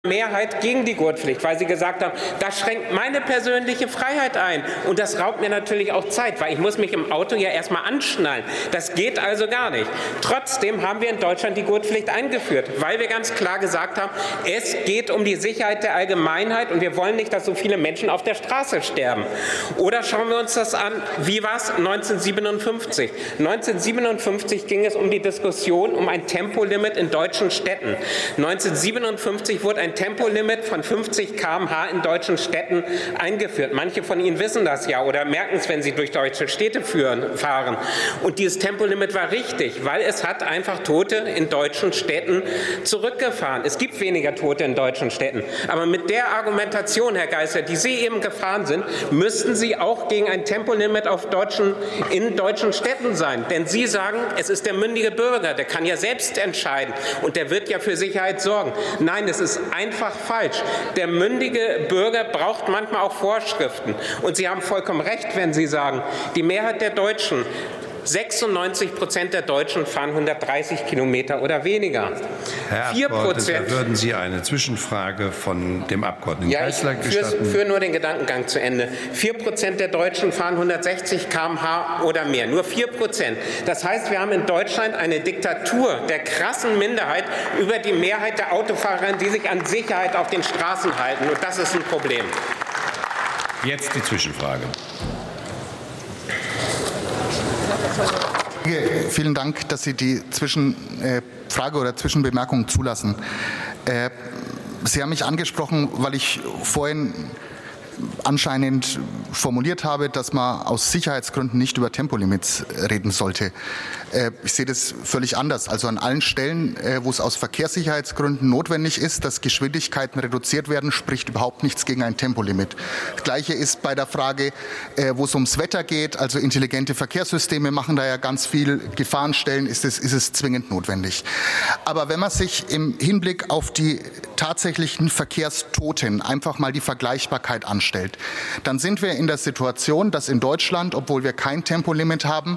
Mehrheit gegen die Gurtpflicht, weil sie gesagt haben, das schränkt meine persönliche Freiheit ein. Und das raubt mir natürlich auch Zeit, weil ich muss mich im Auto ja erstmal anschnallen. Das geht also gar nicht. Trotzdem haben wir in Deutschland die Gurtpflicht eingeführt, weil wir ganz klar gesagt haben, es geht um die Sicherheit der Allgemeinheit und wir wollen nicht, dass so viele Menschen auf der Straße sterben. Oder schauen wir uns das an, wie war es 1957? 1957 ging es um die Diskussion um ein Tempolimit in deutschen Städten. 1957 wurde ein Tempolimit von 50 km/h in deutschen Städten eingeführt. Manche von Ihnen wissen das ja oder merken es, wenn sie durch deutsche Städte fahren. Und dieses Tempolimit war richtig, weil es hat einfach Tote in deutschen Städten zurückgefahren. Es gibt weniger Tote in deutschen Städten. Aber mit der Argumentation, Herr Geisler, die Sie eben gefahren sind, müssten Sie auch gegen ein Tempolimit in deutschen Städten sein. Denn Sie sagen, es ist der mündige Bürger, der kann ja selbst entscheiden und der wird ja für Sicherheit sorgen. Nein, es ist einfach falsch. Der mündige Bürger braucht manchmal auch Vorschriften. Und Sie haben vollkommen recht, wenn Sie sagen, die Mehrheit der Deutschen, 96% der Deutschen fahren 130 Kilometer oder weniger. Herr Abgeordneter, würden Sie eine Zwischenfrage von dem Abgeordneten Geisler gestatten? Ich führe nur den Gedankengang zu Ende. 4% der Deutschen fahren 160 km/h oder mehr. Nur 4%. Das heißt, wir haben in Deutschland eine Diktatur der krassen Minderheit über die Mehrheit der Autofahrer, die sich an Sicherheit auf den Straßen halten. Und das ist ein Problem. Jetzt die Zwischenfrage. Vielen Dank, dass Sie die Zwischenfrage oder Zwischenbemerkung zulassen. Sie haben mich angesprochen, weil ich vorhin anscheinend formuliert habe, dass man aus Sicherheitsgründen nicht über Tempolimits reden sollte. Ich sehe das völlig anders. Also an allen Stellen, wo es aus Verkehrssicherheitsgründen notwendig ist, dass Geschwindigkeiten reduziert werden, spricht überhaupt nichts gegen ein Tempolimit. Das Gleiche ist bei der Frage, wo es ums Wetter geht. Also intelligente Verkehrssysteme machen da ja ganz viel. Gefahrenstellen ist es zwingend notwendig. Aber wenn man sich im Hinblick auf die tatsächlichen Verkehrstoten einfach mal die Vergleichbarkeit anstellt, dann sind wir in der Situation, dass in Deutschland, obwohl wir kein Tempolimit haben,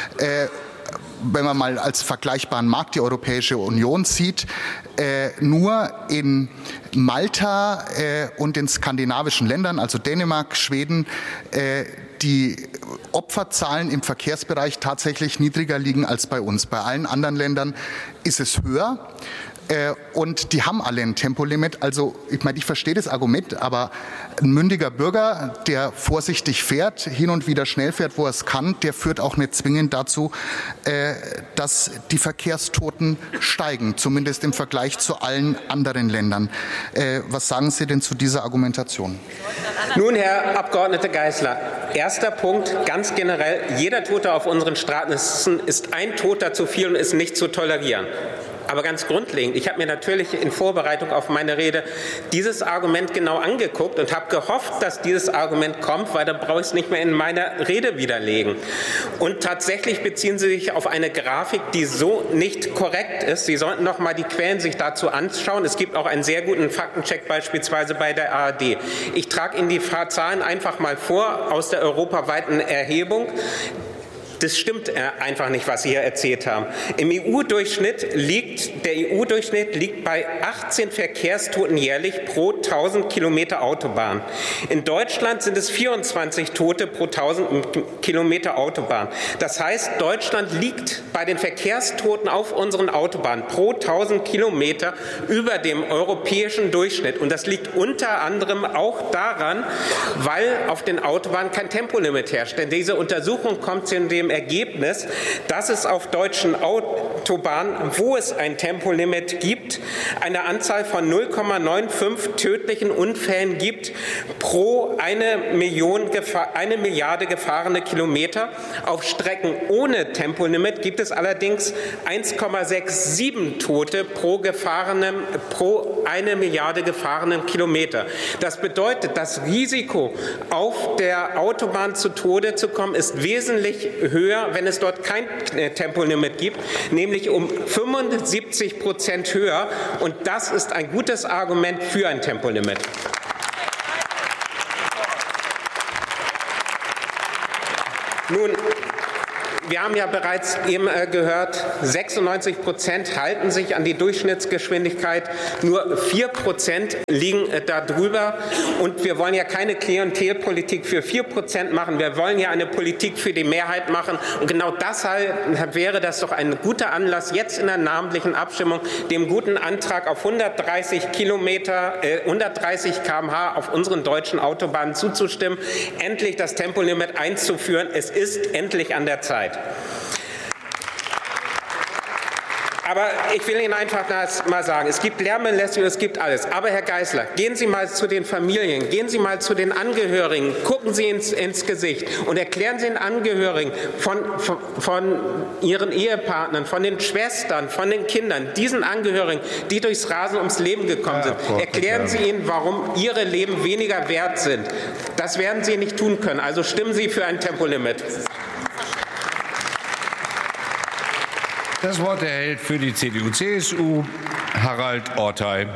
wenn man mal als vergleichbaren Markt die Europäische Union sieht, nur in Malta und in skandinavischen Ländern, also Dänemark, Schweden, die Opferzahlen im Verkehrsbereich tatsächlich niedriger liegen als bei uns. Bei allen anderen Ländern ist es höher. Und die haben alle ein Tempolimit. Also ich meine, ich verstehe das Argument, aber ein mündiger Bürger, der vorsichtig fährt, hin und wieder schnell fährt, wo er es kann, der führt auch nicht zwingend dazu, dass die Verkehrstoten steigen, zumindest im Vergleich zu allen anderen Ländern. Was sagen Sie denn zu dieser Argumentation? Nun, Herr Abgeordneter Geisler, erster Punkt, ganz generell, jeder Tote auf unseren Straßen ist ein Toter zu viel und ist nicht zu tolerieren. Aber ganz grundlegend, ich habe mir natürlich in Vorbereitung auf meine Rede dieses Argument genau angeguckt und habe gehofft, dass dieses Argument kommt, weil dann brauche ich es nicht mehr in meiner Rede widerlegen. Und tatsächlich beziehen Sie sich auf eine Grafik, die so nicht korrekt ist. Sie sollten noch mal die Quellen sich dazu anschauen. Es gibt auch einen sehr guten Faktencheck beispielsweise bei der ARD. Ich trage Ihnen die Zahlen einfach mal vor aus der europaweiten Erhebung. Das stimmt einfach nicht, was Sie hier erzählt haben. Der EU-Durchschnitt liegt bei 18 Verkehrstoten jährlich pro 1000 Kilometer Autobahn. In Deutschland sind es 24 Tote pro 1000 Kilometer Autobahn. Das heißt, Deutschland liegt bei den Verkehrstoten auf unseren Autobahnen pro 1000 Kilometer über dem europäischen Durchschnitt. Und das liegt unter anderem auch daran, weil auf den Autobahnen kein Tempolimit herrscht. Denn diese Untersuchung kommt zu dem Ergebnis, dass es auf deutschen Autobahnen, wo es ein Tempolimit gibt, eine Anzahl von 0,95 tödlichen Unfällen gibt pro 1 Milliarde gefahrene Kilometer. Auf Strecken ohne Tempolimit gibt es allerdings 1,67 Tote pro 1 Milliarde gefahrenen Kilometer. Das bedeutet, das Risiko, auf der Autobahn zu Tode zu kommen, ist wesentlich höher, wenn es dort kein Tempolimit gibt, nämlich um 75% höher. Und das ist ein gutes Argument für ein Tempolimit. Wir haben ja bereits eben gehört, 96% halten sich an die Durchschnittsgeschwindigkeit, nur 4% liegen darüber. Und wir wollen ja keine Klientelpolitik für 4% machen, wir wollen ja eine Politik für die Mehrheit machen. Und genau deshalb wäre das doch ein guter Anlass, jetzt in der namentlichen Abstimmung dem guten Antrag auf 130 km/h auf unseren deutschen Autobahnen zuzustimmen, endlich das Tempolimit einzuführen. Es ist endlich an der Zeit. Aber ich will Ihnen einfach mal sagen, es gibt Lärmbelästigung, es gibt alles. Aber Herr Geisler, gehen Sie mal zu den Familien, gehen Sie mal zu den Angehörigen, gucken Sie ins Gesicht und erklären Sie den Angehörigen von Ihren Ehepartnern, von den Schwestern, von den Kindern, diesen Angehörigen, die durchs Rasen ums Leben gekommen sind, erklären Sie ihnen, warum ihre Leben weniger wert sind. Das werden Sie nicht tun können. Also stimmen Sie für ein Tempolimit. Das Wort erhält für die CDU-CSU Harald Ortey.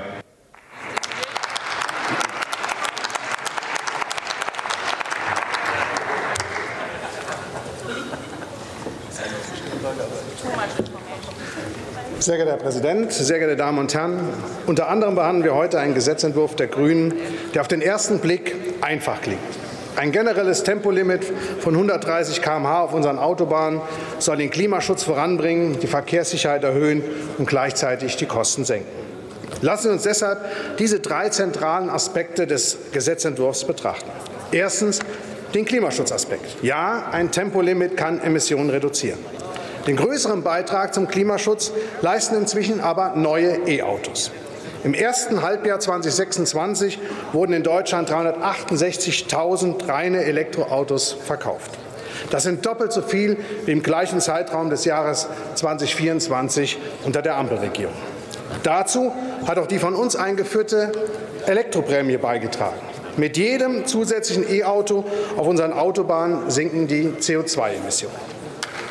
Sehr geehrter Herr Präsident, sehr geehrte Damen und Herren! Unter anderem behandeln wir heute einen Gesetzentwurf der Grünen, der auf den ersten Blick einfach klingt. Ein generelles Tempolimit von 130 km/h auf unseren Autobahnen soll den Klimaschutz voranbringen, die Verkehrssicherheit erhöhen und gleichzeitig die Kosten senken. Lassen Sie uns deshalb diese 3 zentralen Aspekte des Gesetzentwurfs betrachten. Erstens den Klimaschutzaspekt. Ja, ein Tempolimit kann Emissionen reduzieren. Den größeren Beitrag zum Klimaschutz leisten inzwischen aber neue E-Autos. Im ersten Halbjahr 2026 wurden in Deutschland 368.000 reine Elektroautos verkauft. Das sind doppelt so viel wie im gleichen Zeitraum des Jahres 2024 unter der Ampelregierung. Dazu hat auch die von uns eingeführte Elektroprämie beigetragen. Mit jedem zusätzlichen E-Auto auf unseren Autobahnen sinken die CO2-Emissionen.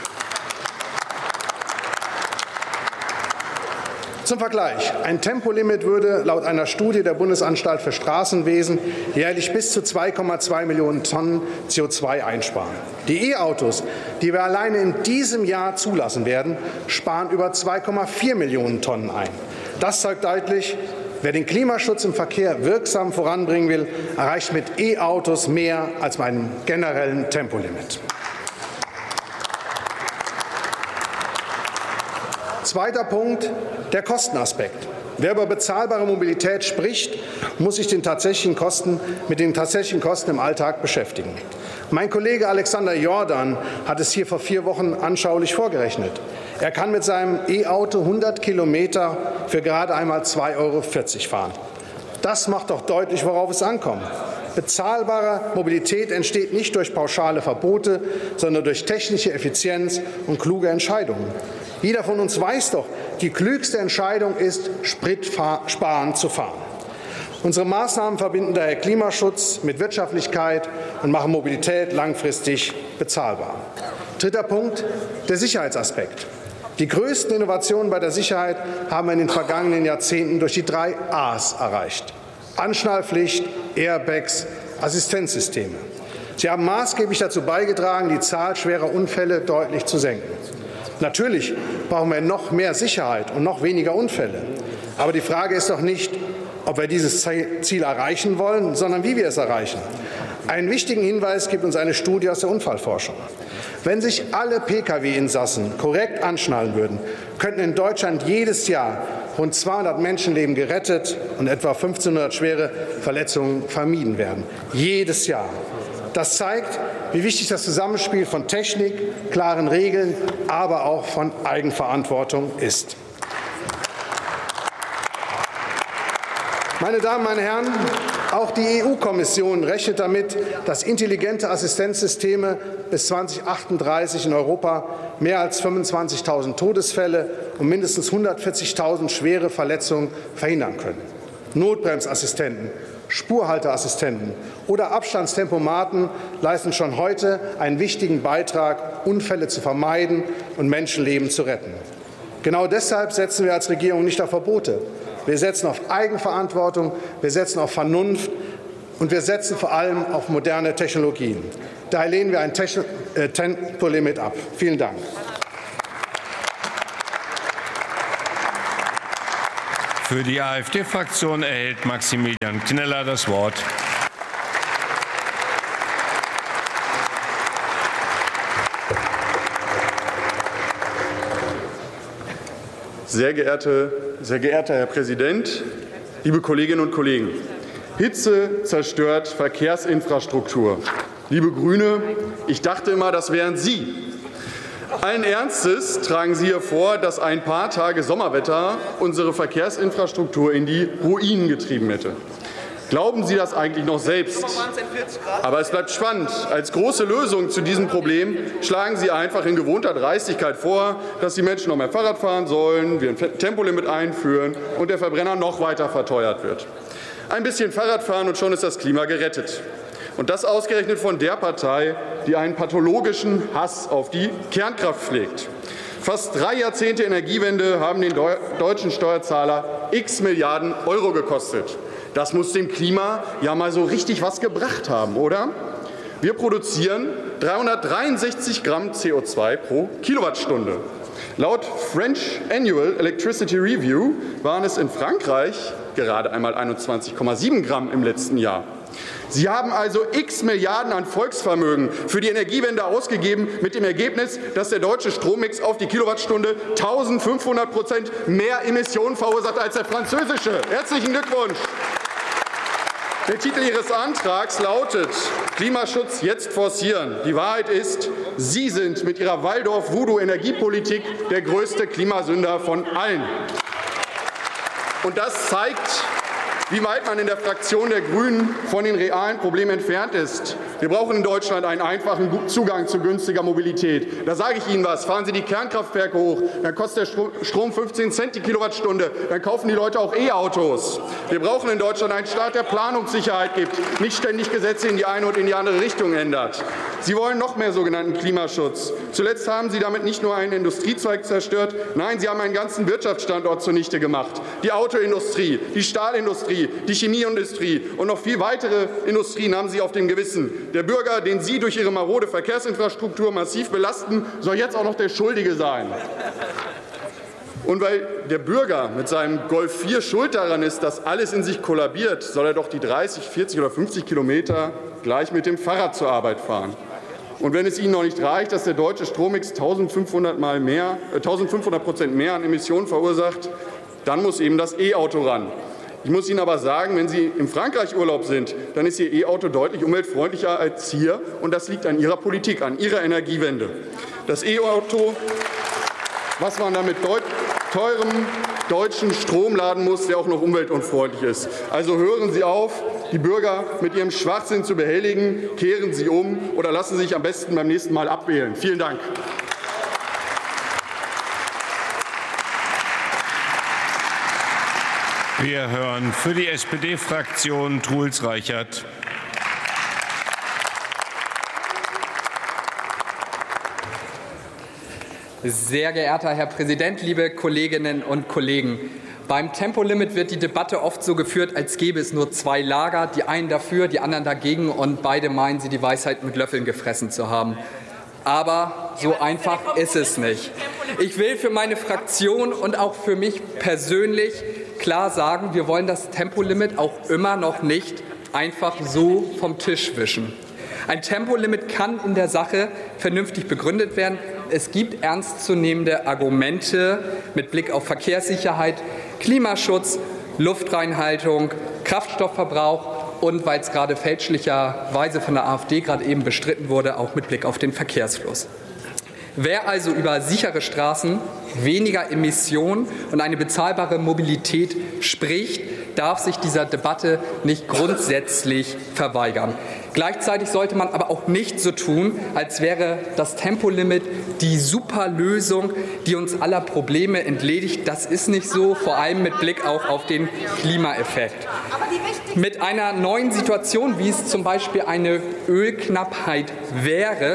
Zum Vergleich. Ein Tempolimit würde laut einer Studie der Bundesanstalt für Straßenwesen jährlich bis zu 2,2 Millionen Tonnen CO2 einsparen. Die E-Autos, die wir alleine in diesem Jahr zulassen werden, sparen über 2,4 Millionen Tonnen ein. Das zeigt deutlich, wer den Klimaschutz im Verkehr wirksam voranbringen will, erreicht mit E-Autos mehr als bei einem generellen Tempolimit. Zweiter Punkt, der Kostenaspekt. Wer über bezahlbare Mobilität spricht, muss sich mit den tatsächlichen Kosten im Alltag beschäftigen. Mein Kollege Alexander Jordan hat es hier vor 4 Wochen anschaulich vorgerechnet. Er kann mit seinem E-Auto 100 Kilometer für gerade einmal 2,40 € fahren. Das macht doch deutlich, worauf es ankommt. Bezahlbare Mobilität entsteht nicht durch pauschale Verbote, sondern durch technische Effizienz und kluge Entscheidungen. Jeder von uns weiß doch, die klügste Entscheidung ist, spritsparend zu fahren. Unsere Maßnahmen verbinden daher Klimaschutz mit Wirtschaftlichkeit und machen Mobilität langfristig bezahlbar. Dritter Punkt, der Sicherheitsaspekt. Die größten Innovationen bei der Sicherheit haben wir in den vergangenen Jahrzehnten durch die 3 A's erreicht. Anschnallpflicht, Airbags, Assistenzsysteme. Sie haben maßgeblich dazu beigetragen, die Zahl schwerer Unfälle deutlich zu senken. Natürlich brauchen wir noch mehr Sicherheit und noch weniger Unfälle. Aber die Frage ist doch nicht, ob wir dieses Ziel erreichen wollen, sondern wie wir es erreichen. Einen wichtigen Hinweis gibt uns eine Studie aus der Unfallforschung. Wenn sich alle Pkw-Insassen korrekt anschnallen würden, könnten in Deutschland jedes Jahr rund 200 Menschenleben gerettet und etwa 1.500 schwere Verletzungen vermieden werden. Jedes Jahr. Das zeigt, wie wichtig das Zusammenspiel von Technik, klaren Regeln, aber auch von Eigenverantwortung ist. Meine Damen, meine Herren, auch die EU-Kommission rechnet damit, dass intelligente Assistenzsysteme bis 2038 in Europa mehr als 25.000 Todesfälle und mindestens 140.000 schwere Verletzungen verhindern können. Notbremsassistenten, Spurhalteassistenten oder Abstandstempomaten leisten schon heute einen wichtigen Beitrag, Unfälle zu vermeiden und Menschenleben zu retten. Genau deshalb setzen wir als Regierung nicht auf Verbote. Wir setzen auf Eigenverantwortung, wir setzen auf Vernunft Und wir setzen vor allem auf moderne Technologien. Daher lehnen wir ein Tempolimit ab. Vielen Dank. Für die AfD-Fraktion erhält Maximilian Kneller das Wort. Sehr geehrter Herr Präsident, liebe Kolleginnen und Kollegen! Hitze zerstört Verkehrsinfrastruktur. Liebe Grüne, ich dachte immer, das wären Sie. Allen Ernstes tragen Sie hier vor, dass ein paar Tage Sommerwetter unsere Verkehrsinfrastruktur in die Ruinen getrieben hätte. Glauben Sie das eigentlich noch selbst? Aber es bleibt spannend. Als große Lösung zu diesem Problem schlagen Sie einfach in gewohnter Dreistigkeit vor, dass die Menschen noch mehr Fahrrad fahren sollen, wir ein Tempolimit einführen und der Verbrenner noch weiter verteuert wird. Ein bisschen Fahrrad fahren und schon ist das Klima gerettet. Und das ausgerechnet von der Partei, die einen pathologischen Hass auf die Kernkraft pflegt. Fast 3 Jahrzehnte Energiewende haben den deutschen Steuerzahler x Milliarden Euro gekostet. Das muss dem Klima ja mal so richtig was gebracht haben, oder? Wir produzieren 363 Gramm CO2 pro Kilowattstunde. Laut French Annual Electricity Review waren es in Frankreich gerade einmal 21,7 Gramm im letzten Jahr. Sie haben also x Milliarden an Volksvermögen für die Energiewende ausgegeben, mit dem Ergebnis, dass der deutsche Strommix auf die Kilowattstunde 1500% mehr Emissionen verursacht als der französische. Herzlichen Glückwunsch! Der Titel Ihres Antrags lautet Klimaschutz jetzt forcieren. Die Wahrheit ist, Sie sind mit Ihrer Waldorf-Voodoo-Energiepolitik der größte Klimasünder von allen. Und das zeigt, wie weit man in der Fraktion der Grünen von den realen Problemen entfernt ist. Wir brauchen in Deutschland einen einfachen Zugang zu günstiger Mobilität. Da sage ich Ihnen was. Fahren Sie die Kernkraftwerke hoch, dann kostet der Strom 15 Cent die Kilowattstunde. Dann kaufen die Leute auch E-Autos. Wir brauchen in Deutschland einen Staat, der Planungssicherheit gibt, nicht ständig Gesetze in die eine und in die andere Richtung ändert. Sie wollen noch mehr sogenannten Klimaschutz. Zuletzt haben Sie damit nicht nur einen Industriezweig zerstört, nein, Sie haben einen ganzen Wirtschaftsstandort zunichte gemacht. Die Autoindustrie, die Stahlindustrie, die Chemieindustrie und noch viel weitere Industrien haben Sie auf dem Gewissen. Der Bürger, den Sie durch Ihre marode Verkehrsinfrastruktur massiv belasten, soll jetzt auch noch der Schuldige sein. Und weil der Bürger mit seinem Golf 4 schuld daran ist, dass alles in sich kollabiert, soll er doch die 30, 40 oder 50 Kilometer gleich mit dem Fahrrad zur Arbeit fahren. Und wenn es Ihnen noch nicht reicht, dass der deutsche Strommix 1500% mehr an Emissionen verursacht, dann muss eben das E-Auto ran. Ich muss Ihnen aber sagen, wenn Sie in Frankreich Urlaub sind, dann ist Ihr E-Auto deutlich umweltfreundlicher als hier. Und das liegt an Ihrer Politik, an Ihrer Energiewende. Das E-Auto, was man damit teurem deutschen Strom laden muss, der auch noch umweltunfreundlich ist. Also hören Sie auf, die Bürger mit Ihrem Schwachsinn zu behelligen, kehren Sie um oder lassen Sie sich am besten beim nächsten Mal abwählen. Vielen Dank. Wir hören für die SPD-Fraktion Truls Reichert. Sehr geehrter Herr Präsident, liebe Kolleginnen und Kollegen! Beim Tempolimit wird die Debatte oft so geführt, als gäbe es nur 2 Lager, die einen dafür, die anderen dagegen, und beide meinen, sie die Weisheit mit Löffeln gefressen zu haben. Aber so einfach ist es nicht. Ich will für meine Fraktion und auch für mich persönlich klar sagen, wir wollen das Tempolimit auch immer noch nicht einfach so vom Tisch wischen. Ein Tempolimit kann in der Sache vernünftig begründet werden. Es gibt ernstzunehmende Argumente mit Blick auf Verkehrssicherheit, Klimaschutz, Luftreinhaltung, Kraftstoffverbrauch und, weil es gerade fälschlicherweise von der AfD gerade eben bestritten wurde, auch mit Blick auf den Verkehrsfluss. Wer also über sichere Straßen, weniger Emissionen und eine bezahlbare Mobilität spricht, darf sich dieser Debatte nicht grundsätzlich verweigern. Gleichzeitig sollte man aber auch nicht so tun, als wäre das Tempolimit die Superlösung, die uns aller Probleme entledigt. Das ist nicht so, vor allem mit Blick auch auf den Klimaeffekt. Mit einer neuen Situation, wie es zum Beispiel eine Ölknappheit wäre,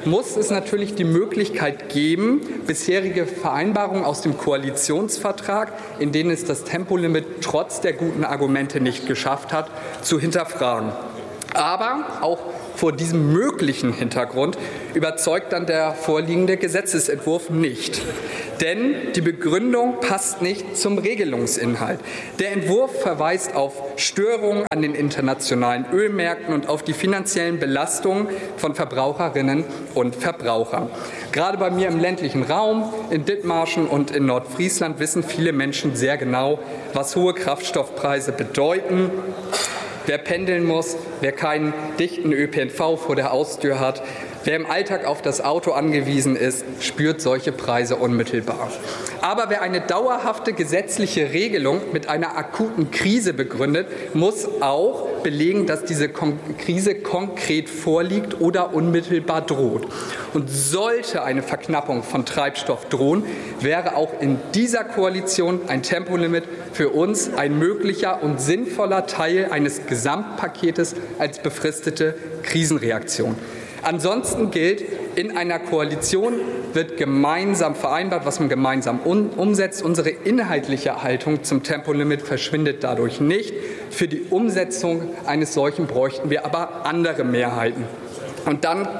muss es natürlich die Möglichkeit geben, bisherige Vereinbarungen aus dem Koalitionsvertrag, in denen es das Tempolimit trotz der guten Argumente nicht geschafft hat, zu hinterfragen. Aber auch vor diesem möglichen Hintergrund überzeugt dann der vorliegende Gesetzesentwurf nicht. Denn die Begründung passt nicht zum Regelungsinhalt. Der Entwurf verweist auf Störungen an den internationalen Ölmärkten und auf die finanziellen Belastungen von Verbraucherinnen und Verbrauchern. Gerade bei mir im ländlichen Raum, in Dithmarschen und in Nordfriesland, wissen viele Menschen sehr genau, was hohe Kraftstoffpreise bedeuten. Wer pendeln muss, wer keinen dichten ÖPNV vor der Haustür hat, wer im Alltag auf das Auto angewiesen ist, spürt solche Preise unmittelbar. Aber wer eine dauerhafte gesetzliche Regelung mit einer akuten Krise begründet, muss auch belegen, dass diese Krise konkret vorliegt oder unmittelbar droht. Und sollte eine Verknappung von Treibstoff drohen, wäre auch in dieser Koalition ein Tempolimit für uns ein möglicher und sinnvoller Teil eines Gesamtpaketes als befristete Krisenreaktion. Ansonsten gilt, in einer Koalition wird gemeinsam vereinbart, was man gemeinsam umsetzt. Unsere inhaltliche Haltung zum Tempolimit verschwindet dadurch nicht. Für die Umsetzung eines solchen bräuchten wir aber andere Mehrheiten. Und dann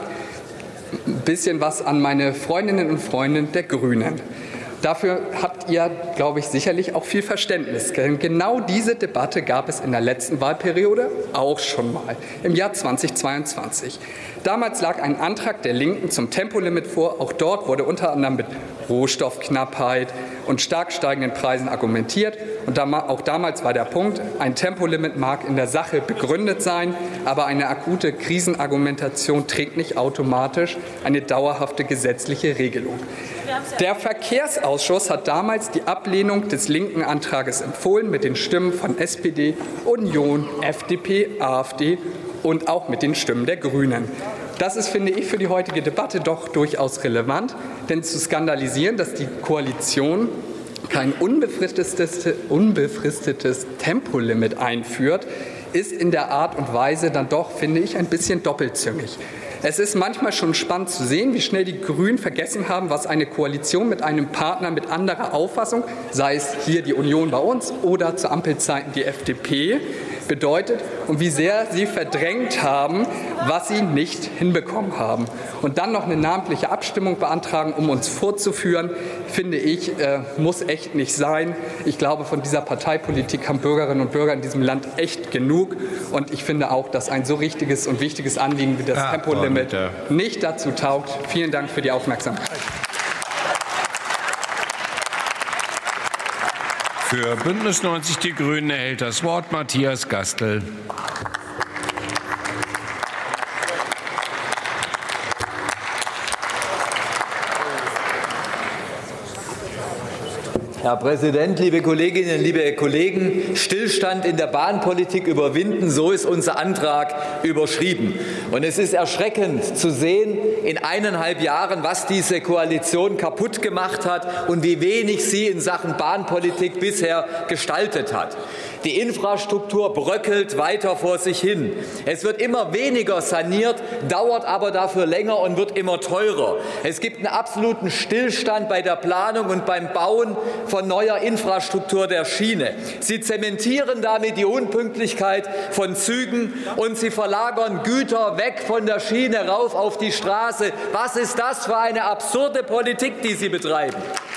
ein bisschen was an meine Freundinnen und Freunde der Grünen. Dafür habt ihr, glaube ich, sicherlich auch viel Verständnis. Denn genau diese Debatte gab es in der letzten Wahlperiode auch schon mal, im Jahr 2022. Damals lag ein Antrag der Linken zum Tempolimit vor. Auch dort wurde unter anderem mit Rohstoffknappheit und stark steigenden Preisen argumentiert. Und auch damals war der Punkt, ein Tempolimit mag in der Sache begründet sein, aber eine akute Krisenargumentation trägt nicht automatisch eine dauerhafte gesetzliche Regelung. Der Verkehrsausschuss hat damals die Ablehnung des linken Antrages empfohlen mit den Stimmen von SPD, Union, FDP, AfD und auch mit den Stimmen der Grünen. Das ist, finde ich, für die heutige Debatte doch durchaus relevant, denn zu skandalisieren, dass die Koalition kein unbefristetes Tempolimit einführt, ist in der Art und Weise dann doch, finde ich, ein bisschen doppelzüngig. Es ist manchmal schon spannend zu sehen, wie schnell die Grünen vergessen haben, was eine Koalition mit einem Partner mit anderer Auffassung, sei es hier die Union bei uns oder zu Ampelzeiten die FDP, bedeutet und wie sehr sie verdrängt haben, was sie nicht hinbekommen haben. Und dann noch eine namentliche Abstimmung beantragen, um uns vorzuführen, finde ich, muss echt nicht sein. Ich glaube, von dieser Parteipolitik haben Bürgerinnen und Bürger in diesem Land echt genug. Und ich finde auch, dass ein so richtiges und wichtiges Anliegen wie das Tempolimit nicht dazu taugt. Vielen Dank für die Aufmerksamkeit. Für Bündnis 90 Die Grünen erhält das Wort Matthias Gastel. Herr Präsident, liebe Kolleginnen, liebe Kollegen! Stillstand in der Bahnpolitik überwinden, so ist unser Antrag überschrieben. Und es ist erschreckend zu sehen, in 1,5 Jahren, was diese Koalition kaputt gemacht hat und wie wenig sie in Sachen Bahnpolitik bisher gestaltet hat. Die Infrastruktur bröckelt weiter vor sich hin. Es wird immer weniger saniert, dauert aber dafür länger und wird immer teurer. Es gibt einen absoluten Stillstand bei der Planung und beim Bauen von neuer Infrastruktur der Schiene. Sie zementieren damit die Unpünktlichkeit von Zügen und sie verlagern Güter weg von der Schiene rauf auf die Straße. Was ist das für eine absurde Politik, die Sie betreiben?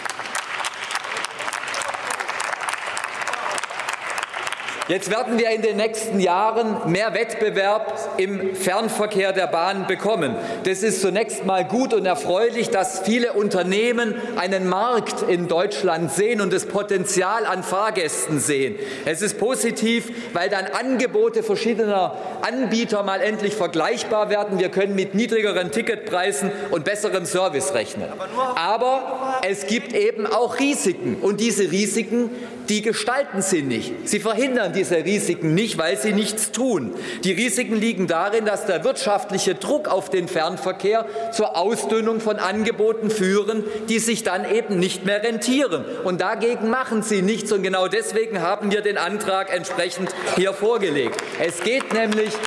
Jetzt werden wir in den nächsten Jahren mehr Wettbewerb im Fernverkehr der Bahn bekommen. Das ist zunächst mal gut und erfreulich, dass viele Unternehmen einen Markt in Deutschland sehen und das Potenzial an Fahrgästen sehen. Es ist positiv, weil dann Angebote verschiedener Anbieter mal endlich vergleichbar werden. Wir können mit niedrigeren Ticketpreisen und besserem Service rechnen. Aber es gibt eben auch Risiken. Und diese Risiken, die gestalten Sie nicht. Sie verhindern diese Risiken nicht, weil Sie nichts tun. Die Risiken liegen darin, dass der wirtschaftliche Druck auf den Fernverkehr zur Ausdünnung von Angeboten führen, die sich dann eben nicht mehr rentieren. Und dagegen machen Sie nichts. Und genau deswegen haben wir den Antrag entsprechend hier vorgelegt. Es geht nämlich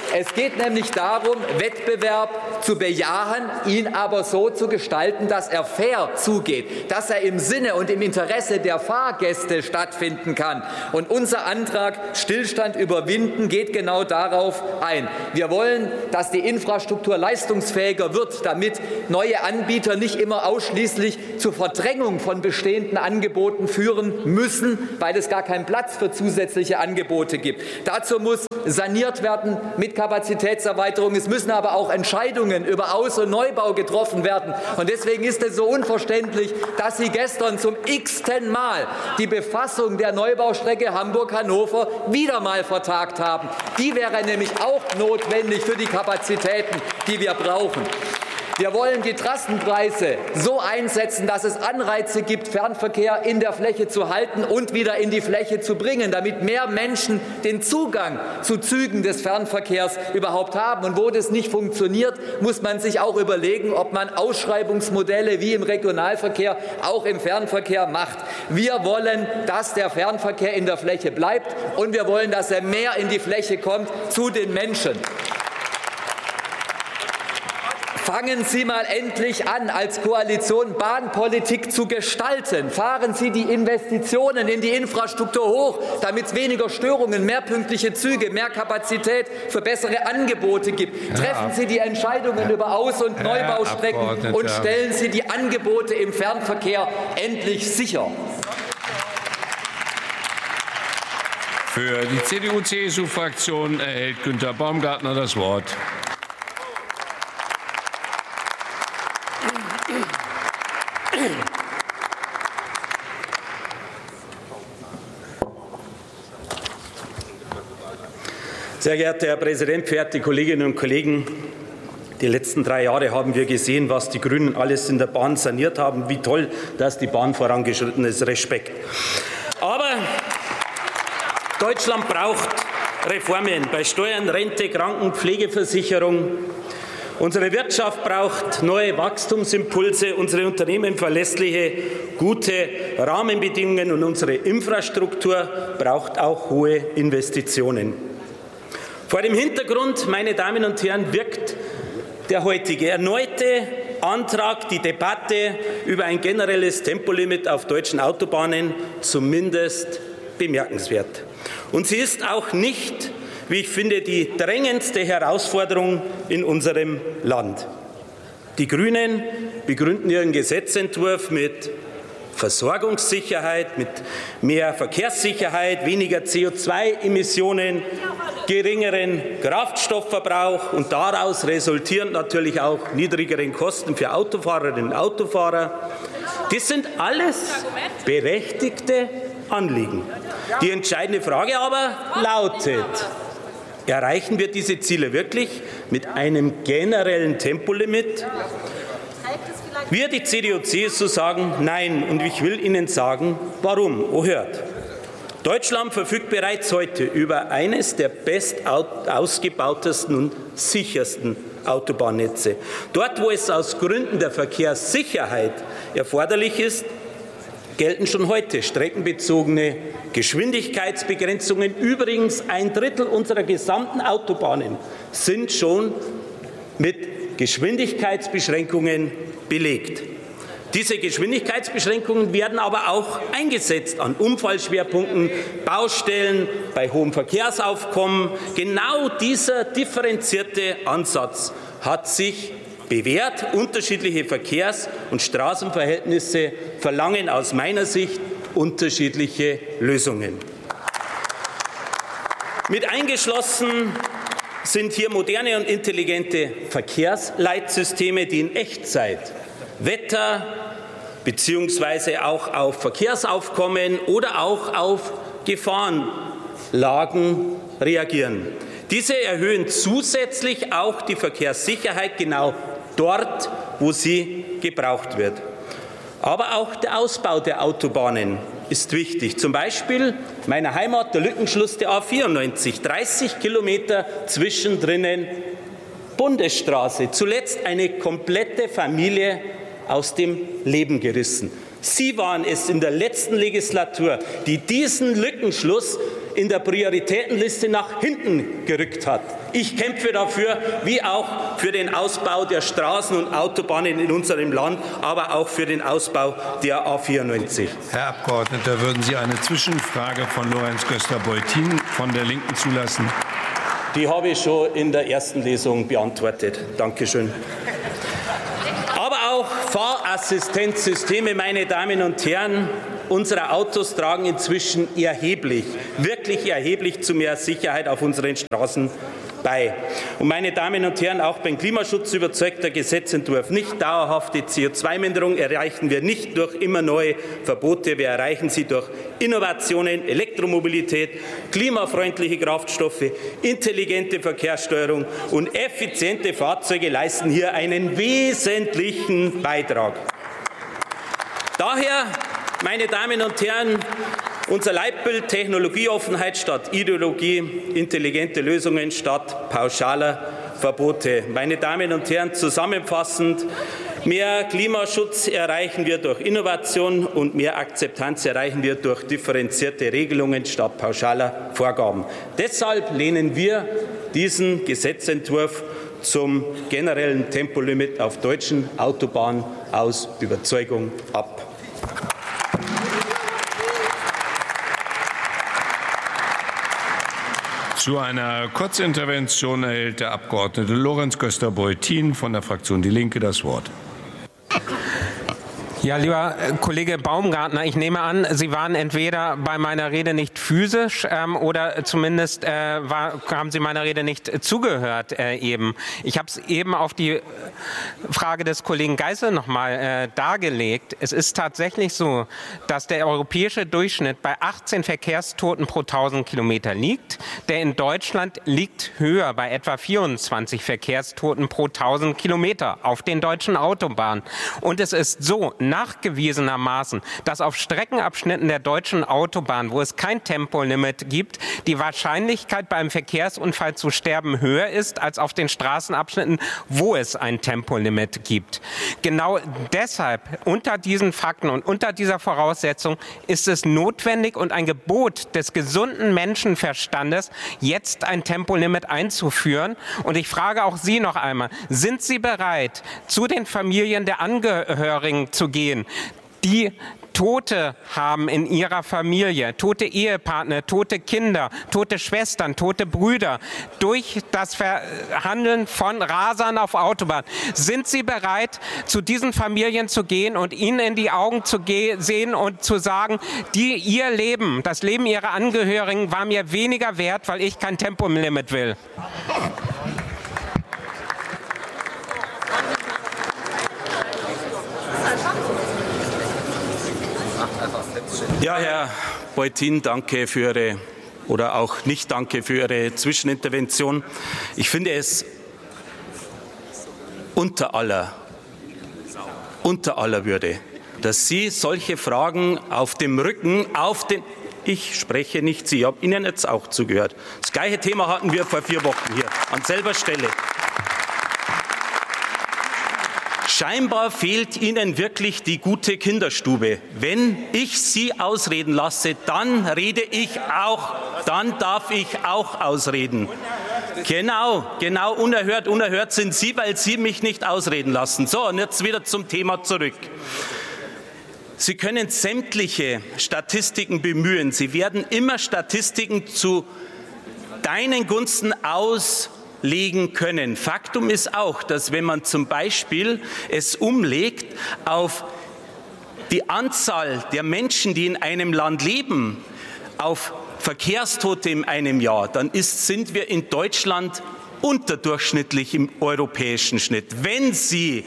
Es geht nämlich darum, Wettbewerb zu bejahen, ihn aber so zu gestalten, dass er fair zugeht, dass er im Sinne und im Interesse der Fahrgäste stattfinden kann. Und unser Antrag Stillstand überwinden geht genau darauf ein. Wir wollen, dass die Infrastruktur leistungsfähiger wird, damit neue Anbieter nicht immer ausschließlich zur Verdrängung von bestehenden Angeboten führen müssen, weil es gar keinen Platz für zusätzliche Angebote gibt. Dazu muss saniert werden mit Kapazitätserweiterung. Es müssen aber auch Entscheidungen über Aus- und Neubau getroffen werden. Und deswegen ist es so unverständlich, dass Sie gestern zum x-ten Mal die Befassung der Neubaustrecke Hamburg-Hannover wieder mal vertagt haben. Die wäre nämlich auch notwendig für die Kapazitäten, die wir brauchen. Wir wollen die Trassenpreise so einsetzen, dass es Anreize gibt, Fernverkehr in der Fläche zu halten und wieder in die Fläche zu bringen, damit mehr Menschen den Zugang zu Zügen des Fernverkehrs überhaupt haben. Und wo das nicht funktioniert, muss man sich auch überlegen, ob man Ausschreibungsmodelle wie im Regionalverkehr auch im Fernverkehr macht. Wir wollen, dass der Fernverkehr in der Fläche bleibt, und wir wollen, dass er mehr in die Fläche kommt zu den Menschen. Fangen Sie mal endlich an, als Koalition Bahnpolitik zu gestalten. Fahren Sie die Investitionen in die Infrastruktur hoch, damit es weniger Störungen, mehr pünktliche Züge, mehr Kapazität für bessere Angebote gibt. Treffen Sie die Entscheidungen über Aus- und Neubaustrecken und stellen Sie die Angebote im Fernverkehr endlich sicher. Für die CDU-CSU-Fraktion erhält Günther Baumgartner das Wort. Sehr geehrter Herr Präsident, verehrte Kolleginnen und Kollegen! Die letzten 3 Jahre haben wir gesehen, was die Grünen alles in der Bahn saniert haben, wie toll, dass die Bahn vorangeschritten ist. Respekt. Aber Deutschland braucht Reformen bei Steuern, Rente, Kranken-, Pflegeversicherung. Unsere Wirtschaft braucht neue Wachstumsimpulse, unsere Unternehmen verlässliche, gute Rahmenbedingungen, und unsere Infrastruktur braucht auch hohe Investitionen. Vor dem Hintergrund, meine Damen und Herren, wirkt der heutige erneute Antrag, die Debatte über ein generelles Tempolimit auf deutschen Autobahnen, zumindest bemerkenswert. Und sie ist auch nicht, wie ich finde, die drängendste Herausforderung in unserem Land. Die Grünen begründen ihren Gesetzentwurf mit Versorgungssicherheit, mit mehr Verkehrssicherheit, weniger CO2-Emissionen, geringeren Kraftstoffverbrauch und daraus resultierend natürlich auch niedrigeren Kosten für Autofahrerinnen und Autofahrer. Das sind alles berechtigte Anliegen. Die entscheidende Frage aber lautet: Erreichen wir diese Ziele wirklich mit einem generellen Tempolimit? Wir, die CDU-CSU, sagen Nein, und ich will Ihnen sagen, warum. Oh, hört. Deutschland verfügt bereits heute über eines der bestausgebautesten und sichersten Autobahnnetze. Dort, wo es aus Gründen der Verkehrssicherheit erforderlich ist, gelten schon heute streckenbezogene Geschwindigkeitsbegrenzungen. Übrigens 1/3 unserer gesamten Autobahnen sind schon mit Geschwindigkeitsbeschränkungen belegt. Diese Geschwindigkeitsbeschränkungen werden aber auch eingesetzt an Unfallschwerpunkten, Baustellen, bei hohem Verkehrsaufkommen. Genau dieser differenzierte Ansatz hat sich bewährt. Unterschiedliche Verkehrs- und Straßenverhältnisse verlangen aus meiner Sicht unterschiedliche Lösungen. Mit eingeschlossen sind hier moderne und intelligente Verkehrsleitsysteme, die in Echtzeit Wetter bzw. auch auf Verkehrsaufkommen oder auch auf Gefahrenlagen reagieren. Diese erhöhen zusätzlich auch die Verkehrssicherheit genau dort, wo sie gebraucht wird. Aber auch der Ausbau der Autobahnen ist wichtig. Zum Beispiel meiner Heimat der Lückenschluss der A94, 30 Kilometer zwischendrin Bundesstraße. Zuletzt eine komplette Familie aus dem Leben gerissen. Sie waren es in der letzten Legislatur, die diesen Lückenschluss in der Prioritätenliste nach hinten gerückt hat. Ich kämpfe dafür, wie auch für den Ausbau der Straßen und Autobahnen in unserem Land, aber auch für den Ausbau der A94. Herr Abgeordneter, würden Sie eine Zwischenfrage von Lorenz Göster-Beutin von der Linken zulassen? Die habe ich schon in der ersten Lesung beantwortet. Dankeschön. Aber auch Fahrassistenzsysteme, meine Damen und Herren, unsere Autos tragen inzwischen wirklich erheblich zu mehr Sicherheit auf unseren Straßen bei. Und meine Damen und Herren, auch beim Klimaschutz überzeugt der Gesetzentwurf nicht. Dauerhafte CO2-Minderung erreichen wir nicht durch immer neue Verbote. Wir erreichen sie durch Innovationen, Elektromobilität, klimafreundliche Kraftstoffe, intelligente Verkehrssteuerung und effiziente Fahrzeuge leisten hier einen wesentlichen Beitrag. Daher, meine Damen und Herren, unser Leitbild Technologieoffenheit statt Ideologie, intelligente Lösungen statt pauschaler Verbote. Meine Damen und Herren, zusammenfassend, mehr Klimaschutz erreichen wir durch Innovation und mehr Akzeptanz erreichen wir durch differenzierte Regelungen statt pauschaler Vorgaben. Deshalb lehnen wir diesen Gesetzentwurf zum generellen Tempolimit auf deutschen Autobahnen aus Überzeugung ab. Zu einer Kurzintervention erhält der Abgeordnete Lorenz Göster-Beutin von der Fraktion Die Linke das Wort. Ja, lieber Kollege Baumgartner, ich nehme an, Sie waren entweder bei meiner Rede nicht physisch oder zumindest haben Sie meiner Rede nicht zugehört eben. Ich habe es eben auf die Frage des Kollegen Geisel noch mal dargelegt. Es ist tatsächlich so, dass der europäische Durchschnitt bei 18 Verkehrstoten pro 1000 Kilometer liegt. Der in Deutschland liegt höher, bei etwa 24 Verkehrstoten pro 1000 Kilometer auf den deutschen Autobahnen. Und es ist so, nachgewiesenermaßen, dass auf Streckenabschnitten der deutschen Autobahn, wo es kein Tempolimit gibt, die Wahrscheinlichkeit, bei einem Verkehrsunfall zu sterben, höher ist als auf den Straßenabschnitten, wo es ein Tempolimit gibt. Genau deshalb, unter diesen Fakten und unter dieser Voraussetzung, ist es notwendig und ein Gebot des gesunden Menschenverstandes, jetzt ein Tempolimit einzuführen. Und ich frage auch Sie noch einmal, sind Sie bereit, zu den Familien der Angehörigen zu gehen, die Tote haben in ihrer Familie, tote Ehepartner, tote Kinder, tote Schwestern, tote Brüder durch das Verhandeln von Rasern auf Autobahn. Sind Sie bereit, zu diesen Familien zu gehen und ihnen in die Augen zu sehen und zu sagen, ihr Leben, das Leben Ihrer Angehörigen war mir weniger wert, weil ich kein Tempolimit will? Ja, Herr Beutin, danke für Ihre oder auch nicht danke für Ihre Zwischenintervention. Ich finde es unter aller Würde, dass Sie solche Fragen auf dem Rücken, ich spreche nicht Sie, ich habe Ihnen jetzt auch zugehört. Das gleiche Thema hatten wir vor 4 Wochen hier an selber Stelle. Scheinbar fehlt Ihnen wirklich die gute Kinderstube. Wenn ich Sie ausreden lasse, dann darf ich auch ausreden. Genau, unerhört sind Sie, weil Sie mich nicht ausreden lassen. So, und jetzt wieder zum Thema zurück. Sie können sämtliche Statistiken bemühen. Sie werden immer Statistiken zu deinen Gunsten auslegen können. Faktum ist auch, dass wenn man zum Beispiel es umlegt auf die Anzahl der Menschen, die in einem Land leben, auf Verkehrstote in einem Jahr, dann sind wir in Deutschland unterdurchschnittlich im europäischen Schnitt. Wenn Sie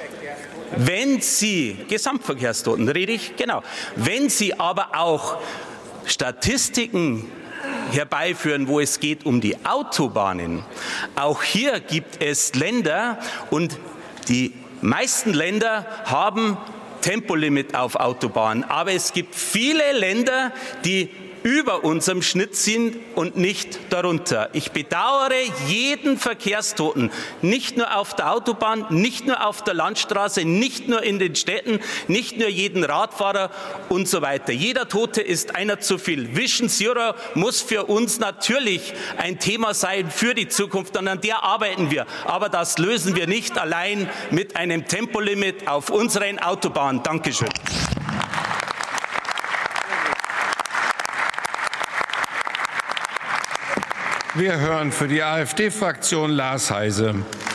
Gesamtverkehrstoten rede ich, genau. Wenn Sie aber auch Statistiken herbeiführen, wo es geht um die Autobahnen, auch hier gibt es Länder und die meisten Länder haben Tempolimit auf Autobahnen, aber es gibt viele Länder, die über unserem Schnitt sind und nicht darunter. Ich bedauere jeden Verkehrstoten, nicht nur auf der Autobahn, nicht nur auf der Landstraße, nicht nur in den Städten, nicht nur jeden Radfahrer und so weiter. Jeder Tote ist einer zu viel. Vision Zero muss für uns natürlich ein Thema sein für die Zukunft, und an der arbeiten wir. Aber das lösen wir nicht allein mit einem Tempolimit auf unseren Autobahnen. Dankeschön. Wir hören für die AfD-Fraktion Lars Heise.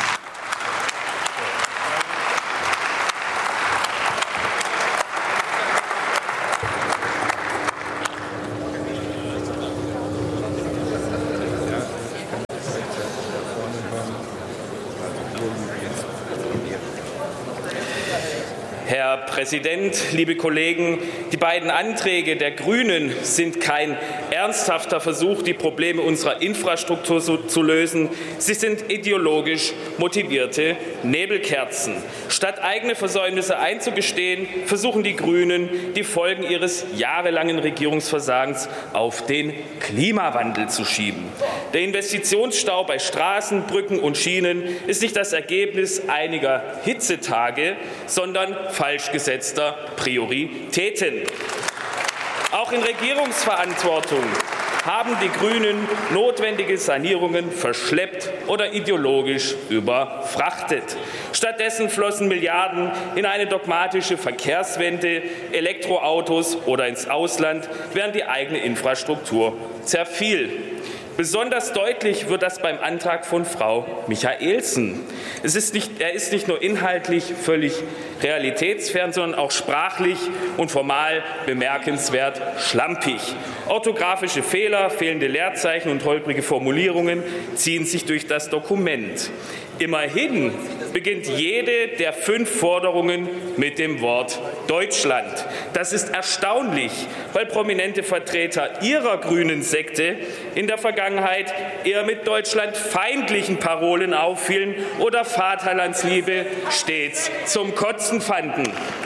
Herr Präsident, liebe Kollegen! Die beiden Anträge der Grünen sind kein ernsthafter Versuch, die Probleme unserer Infrastruktur zu lösen. Sie sind ideologisch motivierte Nebelkerzen. Statt eigene Versäumnisse einzugestehen, versuchen die Grünen, die Folgen ihres jahrelangen Regierungsversagens auf den Klimawandel zu schieben. Der Investitionsstau bei Straßen, Brücken und Schienen ist nicht das Ergebnis einiger Hitzetage, sondern falsch gesetzter Prioritäten. Auch in Regierungsverantwortung haben die Grünen notwendige Sanierungen verschleppt oder ideologisch überfrachtet. Stattdessen flossen Milliarden in eine dogmatische Verkehrswende, Elektroautos oder ins Ausland, während die eigene Infrastruktur zerfiel. Besonders deutlich wird das beim Antrag von Frau Michaelsen. Er ist nicht nur inhaltlich völlig realitätsfern, sondern auch sprachlich und formal bemerkenswert schlampig. Orthografische Fehler, fehlende Leerzeichen und holprige Formulierungen ziehen sich durch das Dokument. Immerhin beginnt jede der 5 Forderungen mit dem Wort Deutschland. Das ist erstaunlich, weil prominente Vertreter ihrer grünen Sekte in der Vergangenheit eher mit deutschlandfeindlichen Parolen auffielen oder Vaterlandsliebe stets zum Kotzen fanden.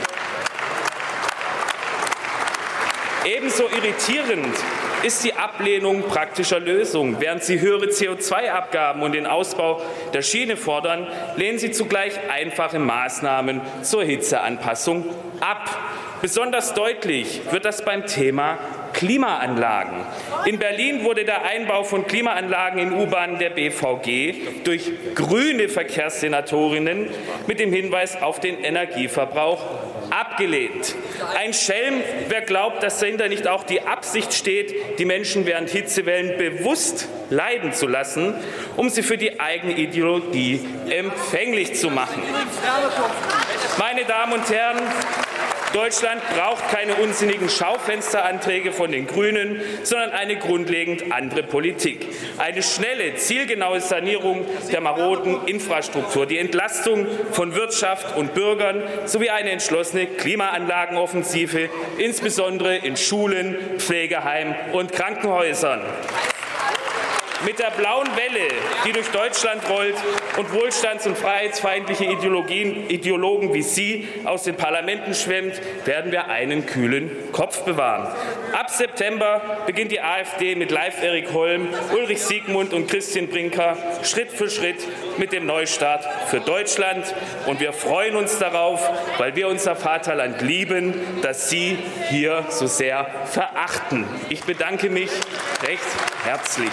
Ebenso irritierend ist die Ablehnung praktischer Lösungen. Während Sie höhere CO2-Abgaben und den Ausbau der Schiene fordern, lehnen Sie zugleich einfache Maßnahmen zur Hitzeanpassung ab. Besonders deutlich wird das beim Thema Klimaanlagen. In Berlin wurde der Einbau von Klimaanlagen in U-Bahnen der BVG durch grüne Verkehrssenatorinnen mit dem Hinweis auf den Energieverbrauch abgelehnt. Ein Schelm, wer glaubt, dass dahinter nicht auch die Absicht steht, die Menschen während Hitzewellen bewusst leiden zu lassen, um sie für die eigene Ideologie empfänglich zu machen. Meine Damen und Herren, Deutschland braucht keine unsinnigen Schaufensteranträge von den Grünen, sondern eine grundlegend andere Politik. Eine schnelle, zielgenaue Sanierung der maroden Infrastruktur, die Entlastung von Wirtschaft und Bürgern sowie eine entschlossene Klimaanlagenoffensive, insbesondere in Schulen, Pflegeheimen und Krankenhäusern. Mit der blauen Welle, die durch Deutschland rollt und wohlstands- und freiheitsfeindliche Ideologen wie Sie aus den Parlamenten schwemmt, werden wir einen kühlen Kopf bewahren. Ab September beginnt die AfD mit Live Erik Holm, Ulrich Siegmund und Christian Brinker Schritt für Schritt mit dem Neustart für Deutschland. Und wir freuen uns darauf, weil wir unser Vaterland lieben, das Sie hier so sehr verachten. Ich bedanke mich recht herzlich.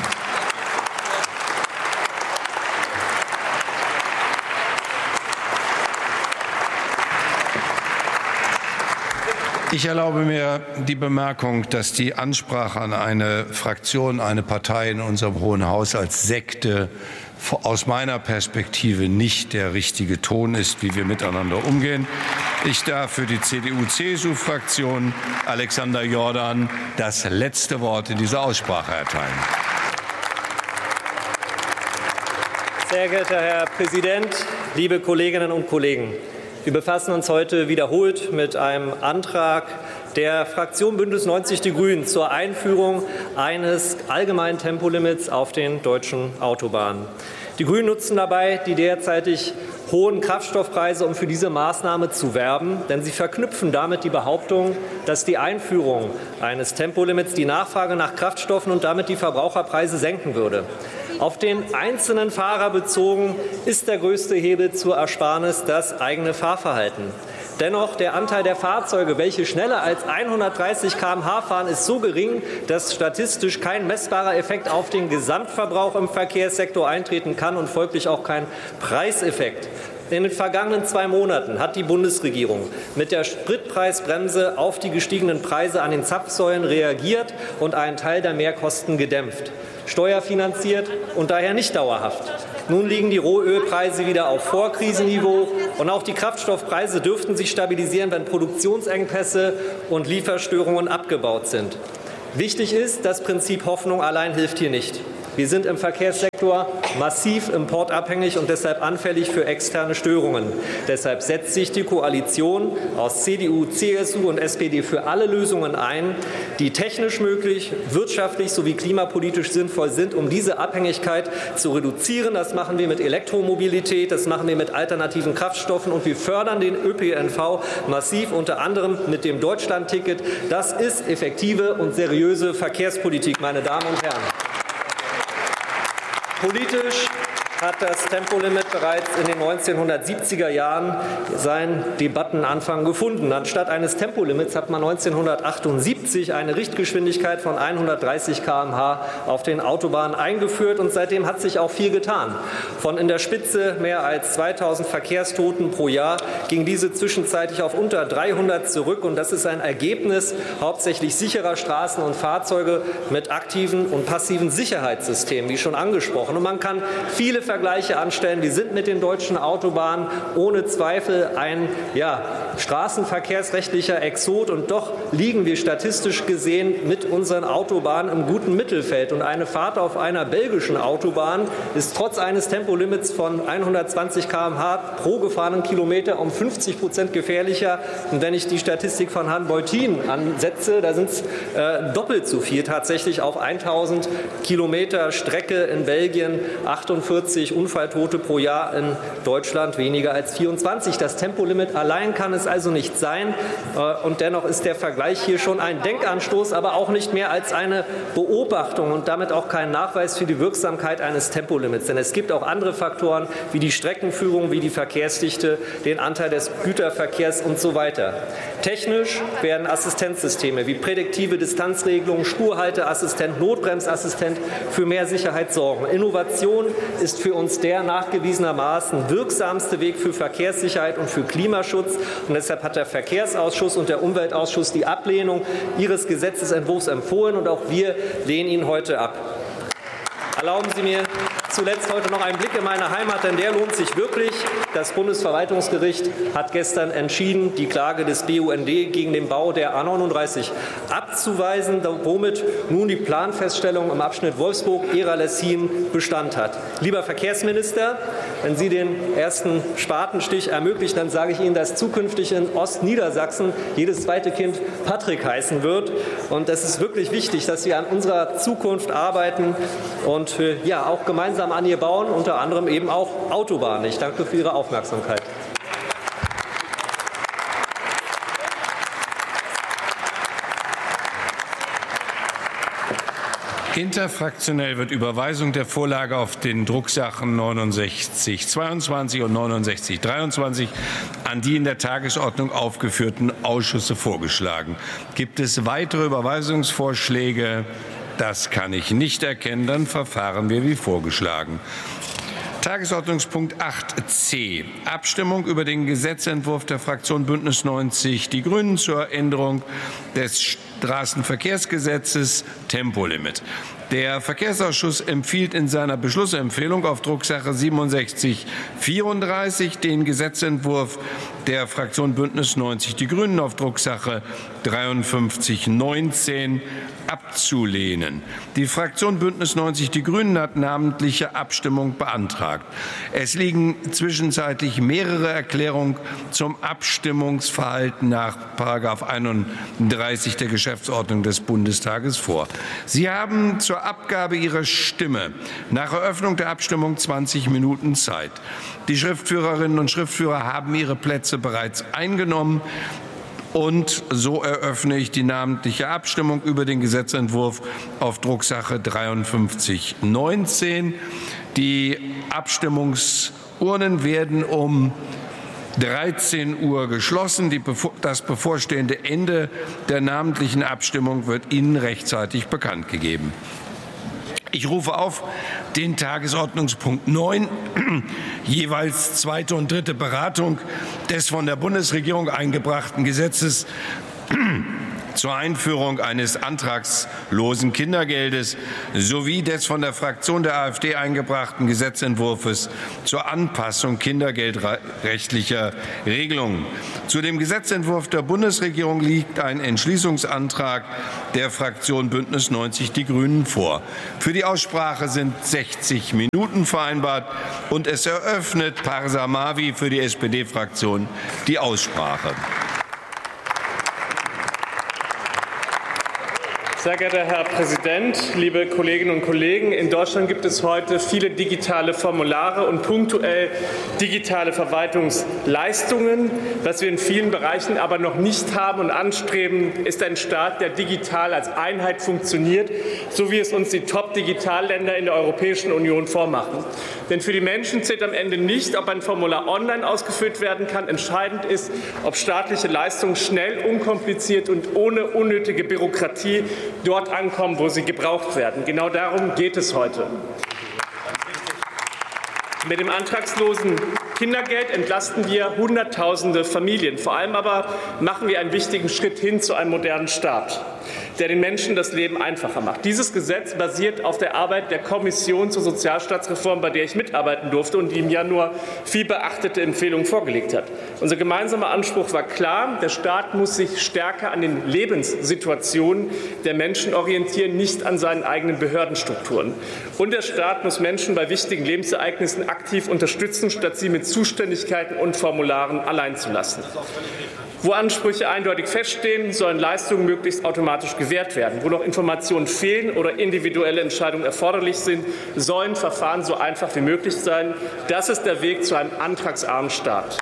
Ich erlaube mir die Bemerkung, dass die Ansprache an eine Fraktion, eine Partei in unserem Hohen Haus als Sekte aus meiner Perspektive nicht der richtige Ton ist, wie wir miteinander umgehen. Ich darf für die CDU-CSU-Fraktion Alexander Jordan das letzte Wort in dieser Aussprache erteilen. Sehr geehrter Herr Präsident, liebe Kolleginnen und Kollegen! Wir befassen uns heute wiederholt mit einem Antrag der Fraktion Bündnis 90 Die Grünen zur Einführung eines allgemeinen Tempolimits auf den deutschen Autobahnen. Die Grünen nutzen dabei die derzeitig hohen Kraftstoffpreise, um für diese Maßnahme zu werben, denn sie verknüpfen damit die Behauptung, dass die Einführung eines Tempolimits die Nachfrage nach Kraftstoffen und damit die Verbraucherpreise senken würde. Auf den einzelnen Fahrer bezogen ist der größte Hebel zur Ersparnis das eigene Fahrverhalten. Dennoch, der Anteil der Fahrzeuge, welche schneller als 130 km/h fahren, ist so gering, dass statistisch kein messbarer Effekt auf den Gesamtverbrauch im Verkehrssektor eintreten kann und folglich auch kein Preiseffekt. In den vergangenen 2 Monaten hat die Bundesregierung mit der Spritpreisbremse auf die gestiegenen Preise an den Zapfsäulen reagiert und einen Teil der Mehrkosten gedämpft. Steuerfinanziert und daher nicht dauerhaft. Nun liegen die Rohölpreise wieder auf Vorkrisenniveau und auch die Kraftstoffpreise dürften sich stabilisieren, wenn Produktionsengpässe und Lieferstörungen abgebaut sind. Wichtig ist, das Prinzip Hoffnung allein hilft hier nicht. Wir sind im Verkehrssektor massiv importabhängig und deshalb anfällig für externe Störungen. Deshalb setzt sich die Koalition aus CDU, CSU und SPD für alle Lösungen ein, die technisch möglich, wirtschaftlich sowie klimapolitisch sinnvoll sind, um diese Abhängigkeit zu reduzieren. Das machen wir mit Elektromobilität, das machen wir mit alternativen Kraftstoffen und wir fördern den ÖPNV massiv, unter anderem mit dem Deutschlandticket. Das ist effektive und seriöse Verkehrspolitik, meine Damen und Herren. Politisch hat das Tempolimit bereits in den 1970er Jahren seinen Debattenanfang gefunden. Anstatt eines Tempolimits hat man 1978 eine Richtgeschwindigkeit von 130 km/h auf den Autobahnen eingeführt und seitdem hat sich auch viel getan. Von in der Spitze mehr als 2000 Verkehrstoten pro Jahr ging diese zwischenzeitlich auf unter 300 zurück und das ist ein Ergebnis hauptsächlich sicherer Straßen und Fahrzeuge mit aktiven und passiven Sicherheitssystemen, wie schon angesprochen. Und man kann viele Vergleiche anstellen. Wir sind mit den deutschen Autobahnen ohne Zweifel ein straßenverkehrsrechtlicher Exot und doch liegen wir statistisch gesehen mit unseren Autobahnen im guten Mittelfeld. Und eine Fahrt auf einer belgischen Autobahn ist trotz eines Tempolimits von 120 km/h pro gefahrenen Kilometer um 50% gefährlicher. Und wenn ich die Statistik von Herrn Beutin ansetze, da sind es doppelt so viel tatsächlich auf 1000 Kilometer Strecke in Belgien, 48 Unfalltote pro Jahr, in Deutschland weniger als 24. Das Tempolimit allein kann es also nicht sein. Und dennoch ist der Vergleich hier schon ein Denkanstoß, aber auch nicht mehr als eine Beobachtung und damit auch kein Nachweis für die Wirksamkeit eines Tempolimits. Denn es gibt auch andere Faktoren wie die Streckenführung, wie die Verkehrsdichte, den Anteil des Güterverkehrs und so weiter. Technisch werden Assistenzsysteme wie prädiktive Distanzregelung, Spurhalteassistent, Notbremsassistent für mehr Sicherheit sorgen. Innovation ist für uns der nachgewiesenermaßen wirksamste Weg für Verkehrssicherheit und für Klimaschutz. Und deshalb hat der Verkehrsausschuss und der Umweltausschuss die Ablehnung Ihres Gesetzesentwurfs empfohlen. Und auch wir lehnen ihn heute ab. Erlauben Sie mir zuletzt heute noch einen Blick in meine Heimat, denn der lohnt sich wirklich. Das Bundesverwaltungsgericht hat gestern entschieden, die Klage des BUND gegen den Bau der A39 abzuweisen, womit nun die Planfeststellung im Abschnitt Wolfsburg-Ehra-Lessien Bestand hat. Lieber Verkehrsminister, wenn Sie den ersten Spatenstich ermöglichen, dann sage ich Ihnen, dass zukünftig in Ostniedersachsen jedes zweite Kind Patrick heißen wird. Und es ist wirklich wichtig, dass wir an unserer Zukunft arbeiten und auch gemeinsam an ihr bauen, unter anderem eben auch Autobahnen. Ich danke für Ihre Aufmerksamkeit. Interfraktionell wird Überweisung der Vorlage auf den Drucksachen 6922 und 6923 an die in der Tagesordnung aufgeführten Ausschüsse vorgeschlagen. Gibt es weitere Überweisungsvorschläge? Das kann ich nicht erkennen. Dann verfahren wir wie vorgeschlagen. Tagesordnungspunkt 8c. Abstimmung über den Gesetzentwurf der Fraktion Bündnis 90 Die Grünen zur Änderung des Straßenverkehrsgesetzes Tempolimit. Der Verkehrsausschuss empfiehlt in seiner Beschlussempfehlung auf Drucksache 6734 den Gesetzentwurf der Fraktion Bündnis 90 Die Grünen auf Drucksache 5319 abzulehnen. Die Fraktion Bündnis 90 Die Grünen hat namentliche Abstimmung beantragt. Es liegen zwischenzeitlich mehrere Erklärungen zum Abstimmungsverhalten nach § 31 der Geschäftsordnung des Bundestages vor. Sie haben zur zur Abgabe Ihrer Stimme nach Eröffnung der Abstimmung 20 Minuten Zeit. Die Schriftführerinnen und Schriftführer haben ihre Plätze bereits eingenommen. Und so eröffne ich die namentliche Abstimmung über den Gesetzentwurf auf Drucksache 5319. Die Abstimmungsurnen werden um 13 Uhr geschlossen. Das bevorstehende Ende der namentlichen Abstimmung wird Ihnen rechtzeitig bekannt gegeben. Ich rufe auf den Tagesordnungspunkt 9, jeweils zweite und dritte Beratung des von der Bundesregierung eingebrachten Gesetzes zur Einführung eines antragslosen Kindergeldes sowie des von der Fraktion der AfD eingebrachten Gesetzentwurfs zur Anpassung kindergeldrechtlicher Regelungen. Zu dem Gesetzentwurf der Bundesregierung liegt ein Entschließungsantrag der Fraktion Bündnis 90 Die Grünen vor. Für die Aussprache sind 60 Minuten vereinbart und es eröffnet Parsa Mavi für die SPD-Fraktion die Aussprache. Sehr geehrter Herr Präsident, liebe Kolleginnen und Kollegen! In Deutschland gibt es heute viele digitale Formulare und punktuell digitale Verwaltungsleistungen. Was wir in vielen Bereichen aber noch nicht haben und anstreben, ist ein Staat, der digital als Einheit funktioniert, so wie es uns die Top-Digitalländer in der Europäischen Union vormachen. Denn für die Menschen zählt am Ende nicht, ob ein Formular online ausgefüllt werden kann. Entscheidend ist, ob staatliche Leistungen schnell, unkompliziert und ohne unnötige Bürokratie dort ankommen, wo sie gebraucht werden. Genau darum geht es heute. Mit dem antragslosen Kindergeld entlasten wir Hunderttausende Familien. Vor allem aber machen wir einen wichtigen Schritt hin zu einem modernen Staat, der den Menschen das Leben einfacher macht. Dieses Gesetz basiert auf der Arbeit der Kommission zur Sozialstaatsreform, bei der ich mitarbeiten durfte und die im Januar viel beachtete Empfehlungen vorgelegt hat. Unser gemeinsamer Anspruch war klar: Der Staat muss sich stärker an den Lebenssituationen der Menschen orientieren, nicht an seinen eigenen Behördenstrukturen. Und der Staat muss Menschen bei wichtigen Lebensereignissen aktiv unterstützen, statt sie mit Zuständigkeiten und Formularen allein zu lassen. Wo Ansprüche eindeutig feststehen, sollen Leistungen möglichst automatisch gewährt werden. Wo noch Informationen fehlen oder individuelle Entscheidungen erforderlich sind, sollen Verfahren so einfach wie möglich sein. Das ist der Weg zu einem antragsarmen Staat.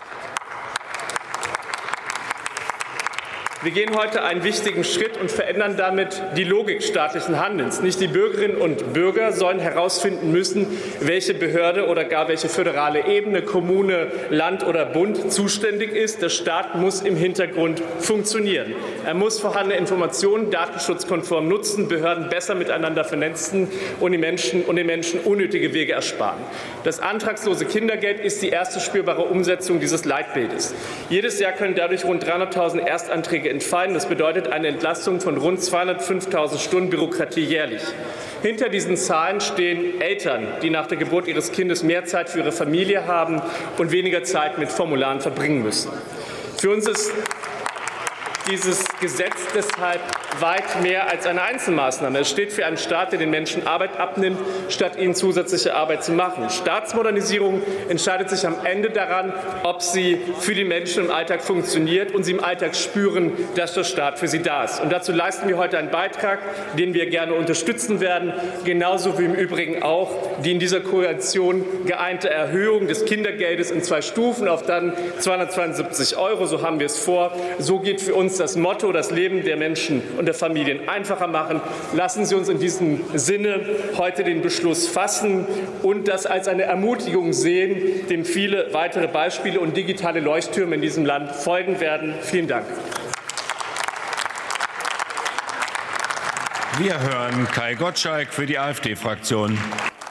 Wir gehen heute einen wichtigen Schritt und verändern damit die Logik staatlichen Handelns. Nicht die Bürgerinnen und Bürger sollen herausfinden müssen, welche Behörde oder gar welche föderale Ebene, Kommune, Land oder Bund zuständig ist. Der Staat muss im Hintergrund funktionieren. Er muss vorhandene Informationen datenschutzkonform nutzen, Behörden besser miteinander vernetzen und den Menschen unnötige Wege ersparen. Das antragslose Kindergeld ist die erste spürbare Umsetzung dieses Leitbildes. Jedes Jahr können dadurch rund 300.000 Erstanträge entfallen. Das bedeutet eine Entlastung von rund 205.000 Stunden Bürokratie jährlich. Hinter diesen Zahlen stehen Eltern, die nach der Geburt ihres Kindes mehr Zeit für ihre Familie haben und weniger Zeit mit Formularen verbringen müssen. Für uns ist dieses Gesetz deshalb weit mehr als eine Einzelmaßnahme. Es steht für einen Staat, der den Menschen Arbeit abnimmt, statt ihnen zusätzliche Arbeit zu machen. Staatsmodernisierung entscheidet sich am Ende daran, ob sie für die Menschen im Alltag funktioniert und sie im Alltag spüren, dass der Staat für sie da ist. Und dazu leisten wir heute einen Beitrag, den wir gerne unterstützen werden, genauso wie im Übrigen auch die in dieser Koalition geeinte Erhöhung des Kindergeldes in 2 Stufen auf dann 272 €. So haben wir es vor. So geht für uns das Motto: Das Leben der Menschen und der Familien einfacher machen. Lassen Sie uns in diesem Sinne heute den Beschluss fassen und das als eine Ermutigung sehen, dem viele weitere Beispiele und digitale Leuchttürme in diesem Land folgen werden. Vielen Dank. Wir hören Kai Gottschalk für die AfD-Fraktion.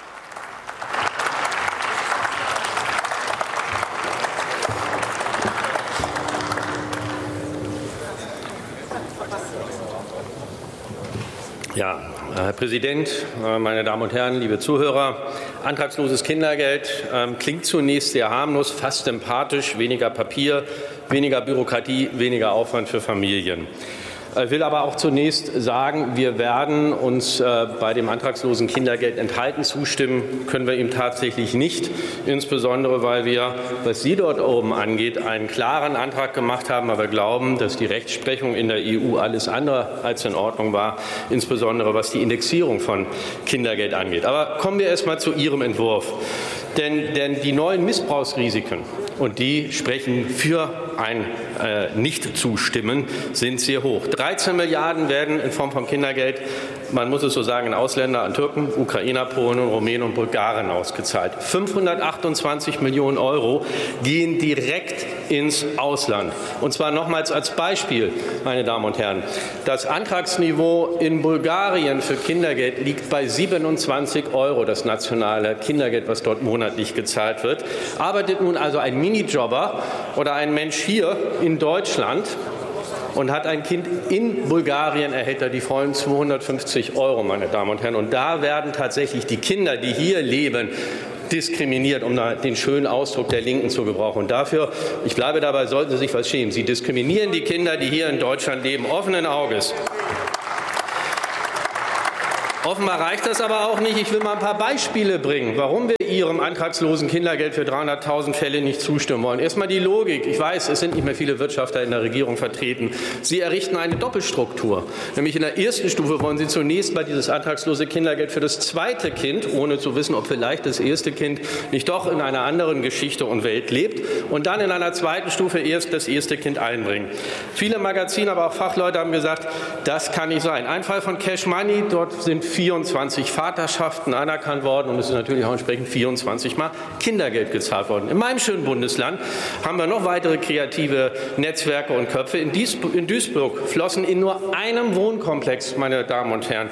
Ja, Herr Präsident, meine Damen und Herren, liebe Zuhörer! Antragsloses Kindergeld klingt zunächst sehr harmlos, fast sympathisch: weniger Papier, weniger Bürokratie, weniger Aufwand für Familien. Ich will aber auch zunächst sagen, wir werden uns bei dem antragslosen Kindergeld enthalten. Zustimmen können wir ihm tatsächlich nicht, insbesondere weil wir, was Sie dort oben angeht, einen klaren Antrag gemacht haben, aber glauben, dass die Rechtsprechung in der EU alles andere als in Ordnung war, insbesondere was die Indexierung von Kindergeld angeht. Aber kommen wir erst mal zu Ihrem Entwurf. Denn die neuen Missbrauchsrisiken, und die sprechen für ein Nicht-Zustimmen, sind sehr hoch. 13 Milliarden werden in Form von Kindergeld, man muss es so sagen, an Ausländer, an Türken, Ukrainer, Polen, Rumänen und Bulgaren ausgezahlt. 528 Millionen Euro gehen direkt ins Ausland. Und zwar nochmals als Beispiel, meine Damen und Herren. Das Antragsniveau in Bulgarien für Kindergeld liegt bei 27 Euro, das nationale Kindergeld, was dort monatlich gezahlt wird. Arbeitet nun also ein Minijobber oder ein Mensch hier in Deutschland und hat ein Kind in Bulgarien, erhält er die vollen 250 Euro, meine Damen und Herren. Und da werden tatsächlich die Kinder, die hier leben, diskriminiert, um den schönen Ausdruck der Linken zu gebrauchen. Und dafür, ich bleibe dabei, sollten Sie sich was schämen. Sie diskriminieren die Kinder, die hier in Deutschland leben, offenen Auges. Offenbar reicht das aber auch nicht. Ich will mal ein paar Beispiele bringen, warum wir Ihrem antragslosen Kindergeld für 300.000 Fälle nicht zustimmen wollen. Erstmal die Logik. Ich weiß, es sind nicht mehr viele Wirtschafter in der Regierung vertreten. Sie errichten eine Doppelstruktur. Nämlich in der ersten Stufe wollen Sie zunächst mal dieses antragslose Kindergeld für das zweite Kind, ohne zu wissen, ob vielleicht das erste Kind nicht doch in einer anderen Geschichte und Welt lebt, und dann in einer zweiten Stufe erst das erste Kind einbringen. Viele Magazine, aber auch Fachleute haben gesagt, das kann nicht sein. Ein Fall von Cash Money, dort sind 24 Vaterschaften anerkannt worden und es ist natürlich auch entsprechend 24 Mal Kindergeld gezahlt worden. In meinem schönen Bundesland haben wir noch weitere kreative Netzwerke und Köpfe. In Duisburg flossen in nur einem Wohnkomplex, meine Damen und Herren,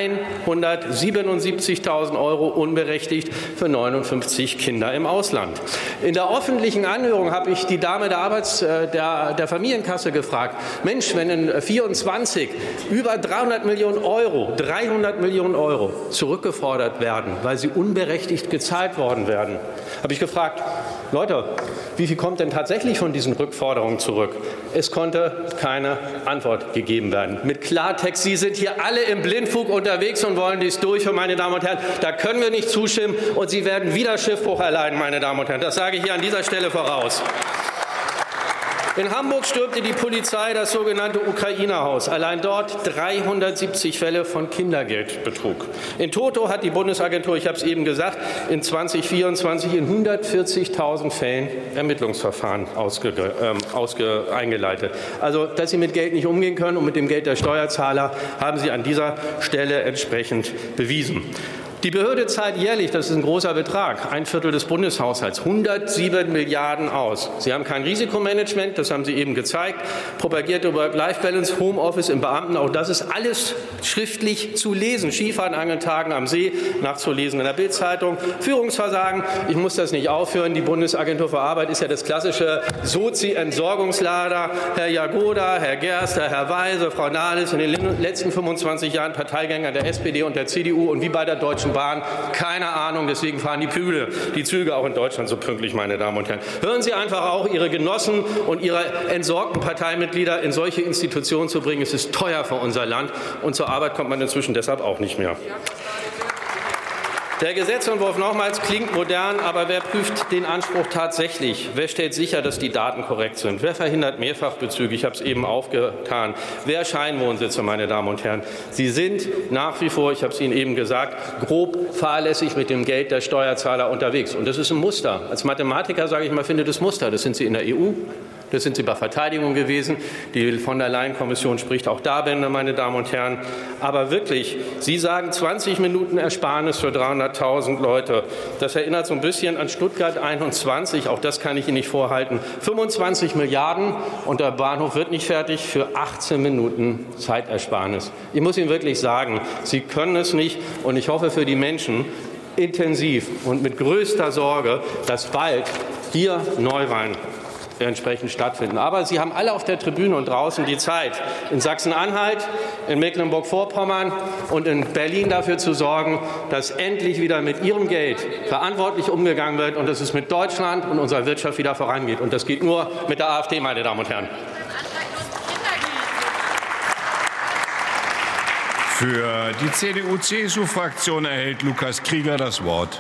177.000 Euro unberechtigt für 59 Kinder im Ausland. In der öffentlichen Anhörung habe ich die Dame der Familienkasse gefragt, Mensch, wenn in 24 über 300 Millionen Euro zurückgefordert werden, weil sie unberechtigt gezahlt worden werden, habe ich gefragt, Leute, wie viel kommt denn tatsächlich von diesen Rückforderungen zurück? Es konnte keine Antwort gegeben werden. Mit Klartext, Sie sind hier alle im Blindflug unterwegs und wollen dies durchführen, meine Damen und Herren. Da können wir nicht zustimmen und Sie werden wieder Schiffbruch erleiden, meine Damen und Herren. Das sage ich hier an dieser Stelle voraus. In Hamburg stürmte die Polizei das sogenannte Ukrainerhaus. Allein dort 370 Fälle von Kindergeldbetrug. In Toto hat die Bundesagentur, ich habe es eben gesagt, in 2024 in 140.000 Fällen Ermittlungsverfahren eingeleitet. Also, dass sie mit Geld nicht umgehen können und mit dem Geld der Steuerzahler, haben sie an dieser Stelle entsprechend bewiesen. Die Behörde zahlt jährlich, das ist ein großer Betrag, 1/4 des Bundeshaushalts, 107 Milliarden aus. Sie haben kein Risikomanagement, das haben Sie eben gezeigt, propagierte Work-Life-Balance, Homeoffice im Beamten, auch das ist alles schriftlich zu lesen. Skifahren an den Tagen am See, nachzulesen in der Bild-Zeitung. Führungsversagen, ich muss das nicht aufführen, die Bundesagentur für Arbeit ist ja das klassische Sozi-Entsorgungslader. Herr Jagoda, Herr Gerster, Herr Weise, Frau Nahles, in den letzten 25 Jahren Parteigänger der SPD und der CDU und wie bei der Deutschen Bahn, keine Ahnung, deswegen fahren die Züge auch in Deutschland so pünktlich, meine Damen und Herren. Hören Sie einfach auch Ihre Genossen und Ihre entsorgten Parteimitglieder in solche Institutionen zu bringen. Es ist teuer für unser Land und zur Arbeit kommt man inzwischen deshalb auch nicht mehr. Der Gesetzentwurf nochmals klingt modern, aber wer prüft den Anspruch tatsächlich? Wer stellt sicher, dass die Daten korrekt sind? Wer verhindert Mehrfachbezüge? Ich habe es eben aufgetan. Wer Scheinwohnsitze, meine Damen und Herren? Sie sind nach wie vor, ich habe es Ihnen eben gesagt, grob fahrlässig mit dem Geld der Steuerzahler unterwegs. Und das ist ein Muster. Als Mathematiker sage ich mal, finde das Muster. Das sind Sie in der EU. Das sind Sie bei Verteidigung gewesen. Die von der Leyen-Kommission spricht auch da Bände, meine Damen und Herren. Aber wirklich, Sie sagen 20 Minuten Ersparnis für 300.000 Leute. Das erinnert so ein bisschen an Stuttgart 21. Auch das kann ich Ihnen nicht vorhalten. 25 Milliarden und der Bahnhof wird nicht fertig für 18 Minuten Zeitersparnis. Ich muss Ihnen wirklich sagen, Sie können es nicht. Und ich hoffe für die Menschen intensiv und mit größter Sorge, dass bald hier Neuwahlen entsprechend stattfinden. Aber Sie haben alle auf der Tribüne und draußen die Zeit, in Sachsen-Anhalt, in Mecklenburg-Vorpommern und in Berlin dafür zu sorgen, dass endlich wieder mit Ihrem Geld verantwortlich umgegangen wird und dass es mit Deutschland und unserer Wirtschaft wieder vorangeht. Und das geht nur mit der AfD, meine Damen und Herren. Für die CDU-CSU-Fraktion erhält Lukas Krieger das Wort.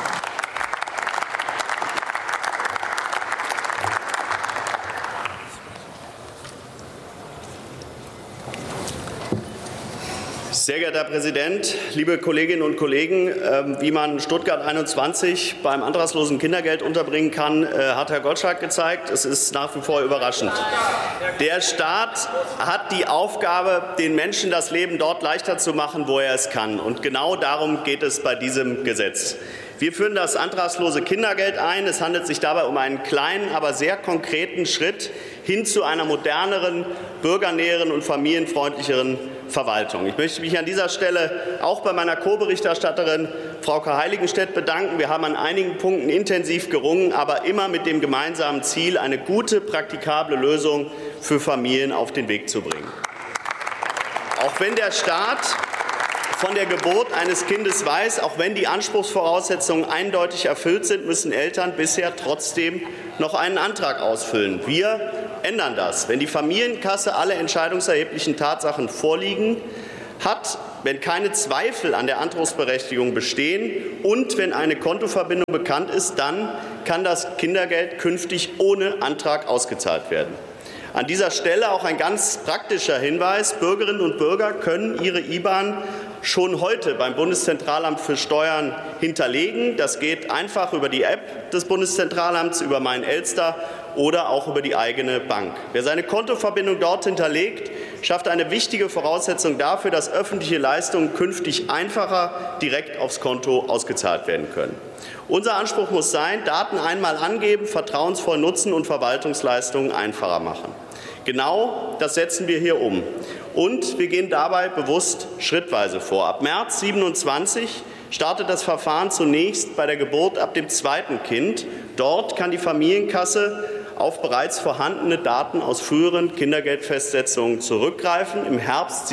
Sehr geehrter Herr Präsident, liebe Kolleginnen und Kollegen! Wie man Stuttgart 21 beim antragslosen Kindergeld unterbringen kann, hat Herr Gottschalk gezeigt. Es ist nach wie vor überraschend. Der Staat hat die Aufgabe, den Menschen das Leben dort leichter zu machen, wo er es kann. Und genau darum geht es bei diesem Gesetz. Wir führen das antragslose Kindergeld ein. Es handelt sich dabei um einen kleinen, aber sehr konkreten Schritt hin zu einer moderneren, bürgernäheren und familienfreundlicheren Verwaltung. Ich möchte mich an dieser Stelle auch bei meiner Co-Berichterstatterin Frauke Heiligenstedt bedanken. Wir haben an einigen Punkten intensiv gerungen, aber immer mit dem gemeinsamen Ziel, eine gute, praktikable Lösung für Familien auf den Weg zu bringen. Auch wenn der Staat von der Geburt eines Kindes weiß, auch wenn die Anspruchsvoraussetzungen eindeutig erfüllt sind, müssen Eltern bisher trotzdem noch einen Antrag ausfüllen. Wir ändern das. Wenn die Familienkasse alle entscheidungserheblichen Tatsachen vorliegen hat, wenn keine Zweifel an der Anspruchsberechtigung bestehen und wenn eine Kontoverbindung bekannt ist, dann kann das Kindergeld künftig ohne Antrag ausgezahlt werden. An dieser Stelle auch ein ganz praktischer Hinweis. Bürgerinnen und Bürger können ihre IBAN schon heute beim Bundeszentralamt für Steuern hinterlegen. Das geht einfach über die App des Bundeszentralamts, über Mein Elster oder auch über die eigene Bank. Wer seine Kontoverbindung dort hinterlegt, schafft eine wichtige Voraussetzung dafür, dass öffentliche Leistungen künftig einfacher direkt aufs Konto ausgezahlt werden können. Unser Anspruch muss sein, Daten einmal angeben, vertrauensvoll nutzen und Verwaltungsleistungen einfacher machen. Genau das setzen wir hier um. Und wir gehen dabei bewusst schrittweise vor. Ab März 27 startet das Verfahren zunächst bei der Geburt ab dem zweiten Kind. Dort kann die Familienkasse auf bereits vorhandene Daten aus früheren Kindergeldfestsetzungen zurückgreifen. Im Herbst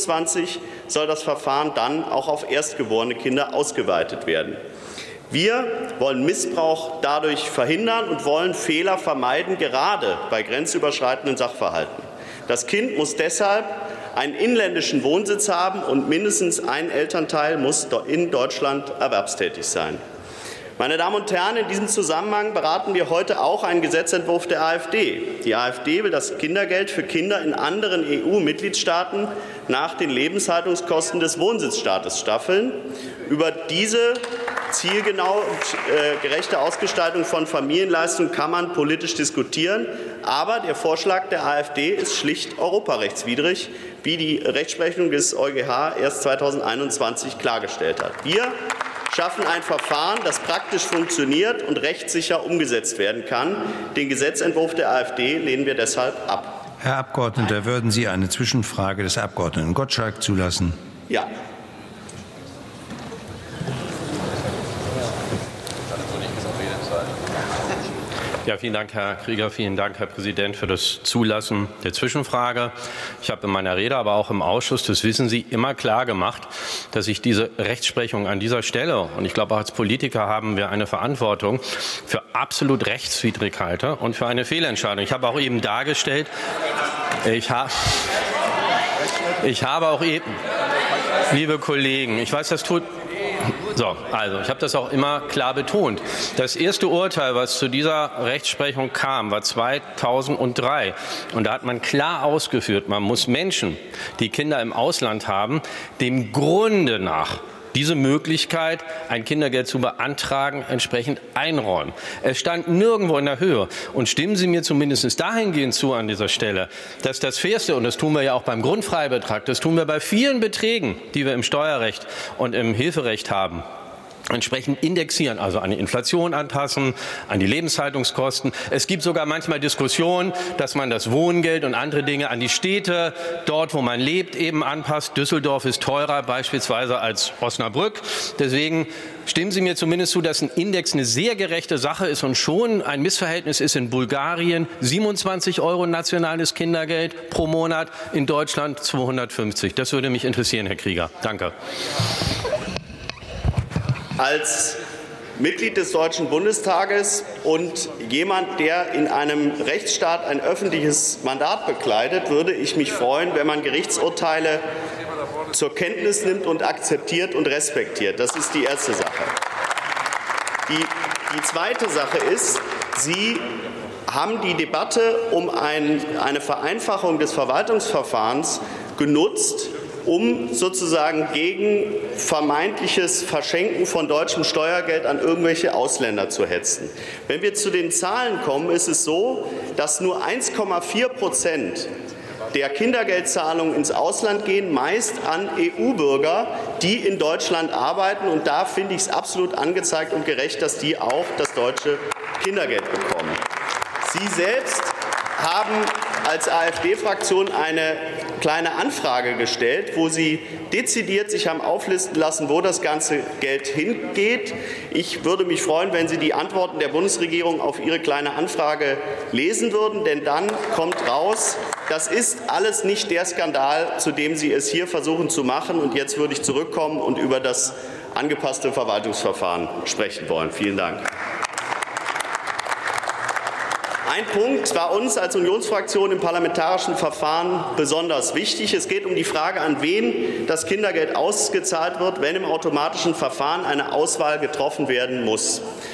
27 soll das Verfahren dann auch auf erstgeborene Kinder ausgeweitet werden. Wir wollen Missbrauch dadurch verhindern und wollen Fehler vermeiden, gerade bei grenzüberschreitenden Sachverhalten. Das Kind muss deshalb einen inländischen Wohnsitz haben und mindestens ein Elternteil muss in Deutschland erwerbstätig sein. Meine Damen und Herren, in diesem Zusammenhang beraten wir heute auch einen Gesetzentwurf der AfD. Die AfD will das Kindergeld für Kinder in anderen EU-Mitgliedstaaten nach den Lebenshaltungskosten des Wohnsitzstaates staffeln. Über diese zielgenaue und gerechte Ausgestaltung von Familienleistungen kann man politisch diskutieren. Aber der Vorschlag der AfD ist schlicht europarechtswidrig, wie die Rechtsprechung des EuGH erst 2021 klargestellt hat. Wir schaffen ein Verfahren, das praktisch funktioniert und rechtssicher umgesetzt werden kann. Den Gesetzentwurf der AfD lehnen wir deshalb ab. Herr Abgeordneter, würden Sie eine Zwischenfrage des Abgeordneten Gottschalk zulassen? Ja. Ja, vielen Dank, Herr Krieger. Vielen Dank, Herr Präsident, für das Zulassen der Zwischenfrage. Ich habe in meiner Rede, aber auch im Ausschuss, das wissen Sie, immer klar gemacht, dass ich diese Rechtsprechung an dieser Stelle, und ich glaube auch als Politiker haben wir eine Verantwortung, für absolut rechtswidrig halte und für eine Fehlentscheidung. Ich habe auch eben dargestellt, ich habe auch eben, liebe Kollegen, ich weiß, das tut... So, also ich habe das auch immer klar betont. Das erste Urteil, was zu dieser Rechtsprechung kam, war 2003. Und da hat man klar ausgeführt, man muss Menschen, die Kinder im Ausland haben, dem Grunde nach diese Möglichkeit, ein Kindergeld zu beantragen, entsprechend einräumen. Es stand nirgendwo in der Höhe. Und stimmen Sie mir zumindest dahingehend zu an dieser Stelle, dass das Fairste, und das tun wir ja auch beim Grundfreibetrag, das tun wir bei vielen Beträgen, die wir im Steuerrecht und im Hilferecht haben, entsprechend indexieren, also an die Inflation anpassen, an die Lebenshaltungskosten. Es gibt sogar manchmal Diskussionen, dass man das Wohngeld und andere Dinge an die Städte, dort wo man lebt, eben anpasst. Düsseldorf ist teurer beispielsweise als Osnabrück. Deswegen stimmen Sie mir zumindest zu, dass ein Index eine sehr gerechte Sache ist und schon ein Missverhältnis ist in Bulgarien 27 € nationales Kindergeld pro Monat, in Deutschland 250. Das würde mich interessieren, Herr Krieger. Danke. Als Mitglied des Deutschen Bundestages und jemand, der in einem Rechtsstaat ein öffentliches Mandat bekleidet, würde ich mich freuen, wenn man Gerichtsurteile zur Kenntnis nimmt und akzeptiert und respektiert. Das ist die erste Sache. Die zweite Sache ist, Sie haben die Debatte um eine Vereinfachung des Verwaltungsverfahrens genutzt, um sozusagen gegen vermeintliches Verschenken von deutschem Steuergeld an irgendwelche Ausländer zu hetzen. Wenn wir zu den Zahlen kommen, ist es so, dass nur 1,4% der Kindergeldzahlungen ins Ausland gehen, meist an EU-Bürger, die in Deutschland arbeiten. Und da finde ich es absolut angezeigt und gerecht, dass die auch das deutsche Kindergeld bekommen. Sie selbst haben als AfD-Fraktion eine kleine Anfrage gestellt, wo Sie dezidiert sich haben auflisten lassen, wo das ganze Geld hingeht. Ich würde mich freuen, wenn Sie die Antworten der Bundesregierung auf Ihre kleine Anfrage lesen würden, denn dann kommt raus, das ist alles nicht der Skandal, zu dem Sie es hier versuchen zu machen. Und jetzt würde ich zurückkommen und über das angepasste Verwaltungsverfahren sprechen wollen. Vielen Dank. Ein Punkt war uns als Unionsfraktion im parlamentarischen Verfahren besonders wichtig. Es geht um die Frage, an wen das Kindergeld ausgezahlt wird, wenn im automatischen Verfahren eine Auswahl getroffen werden muss.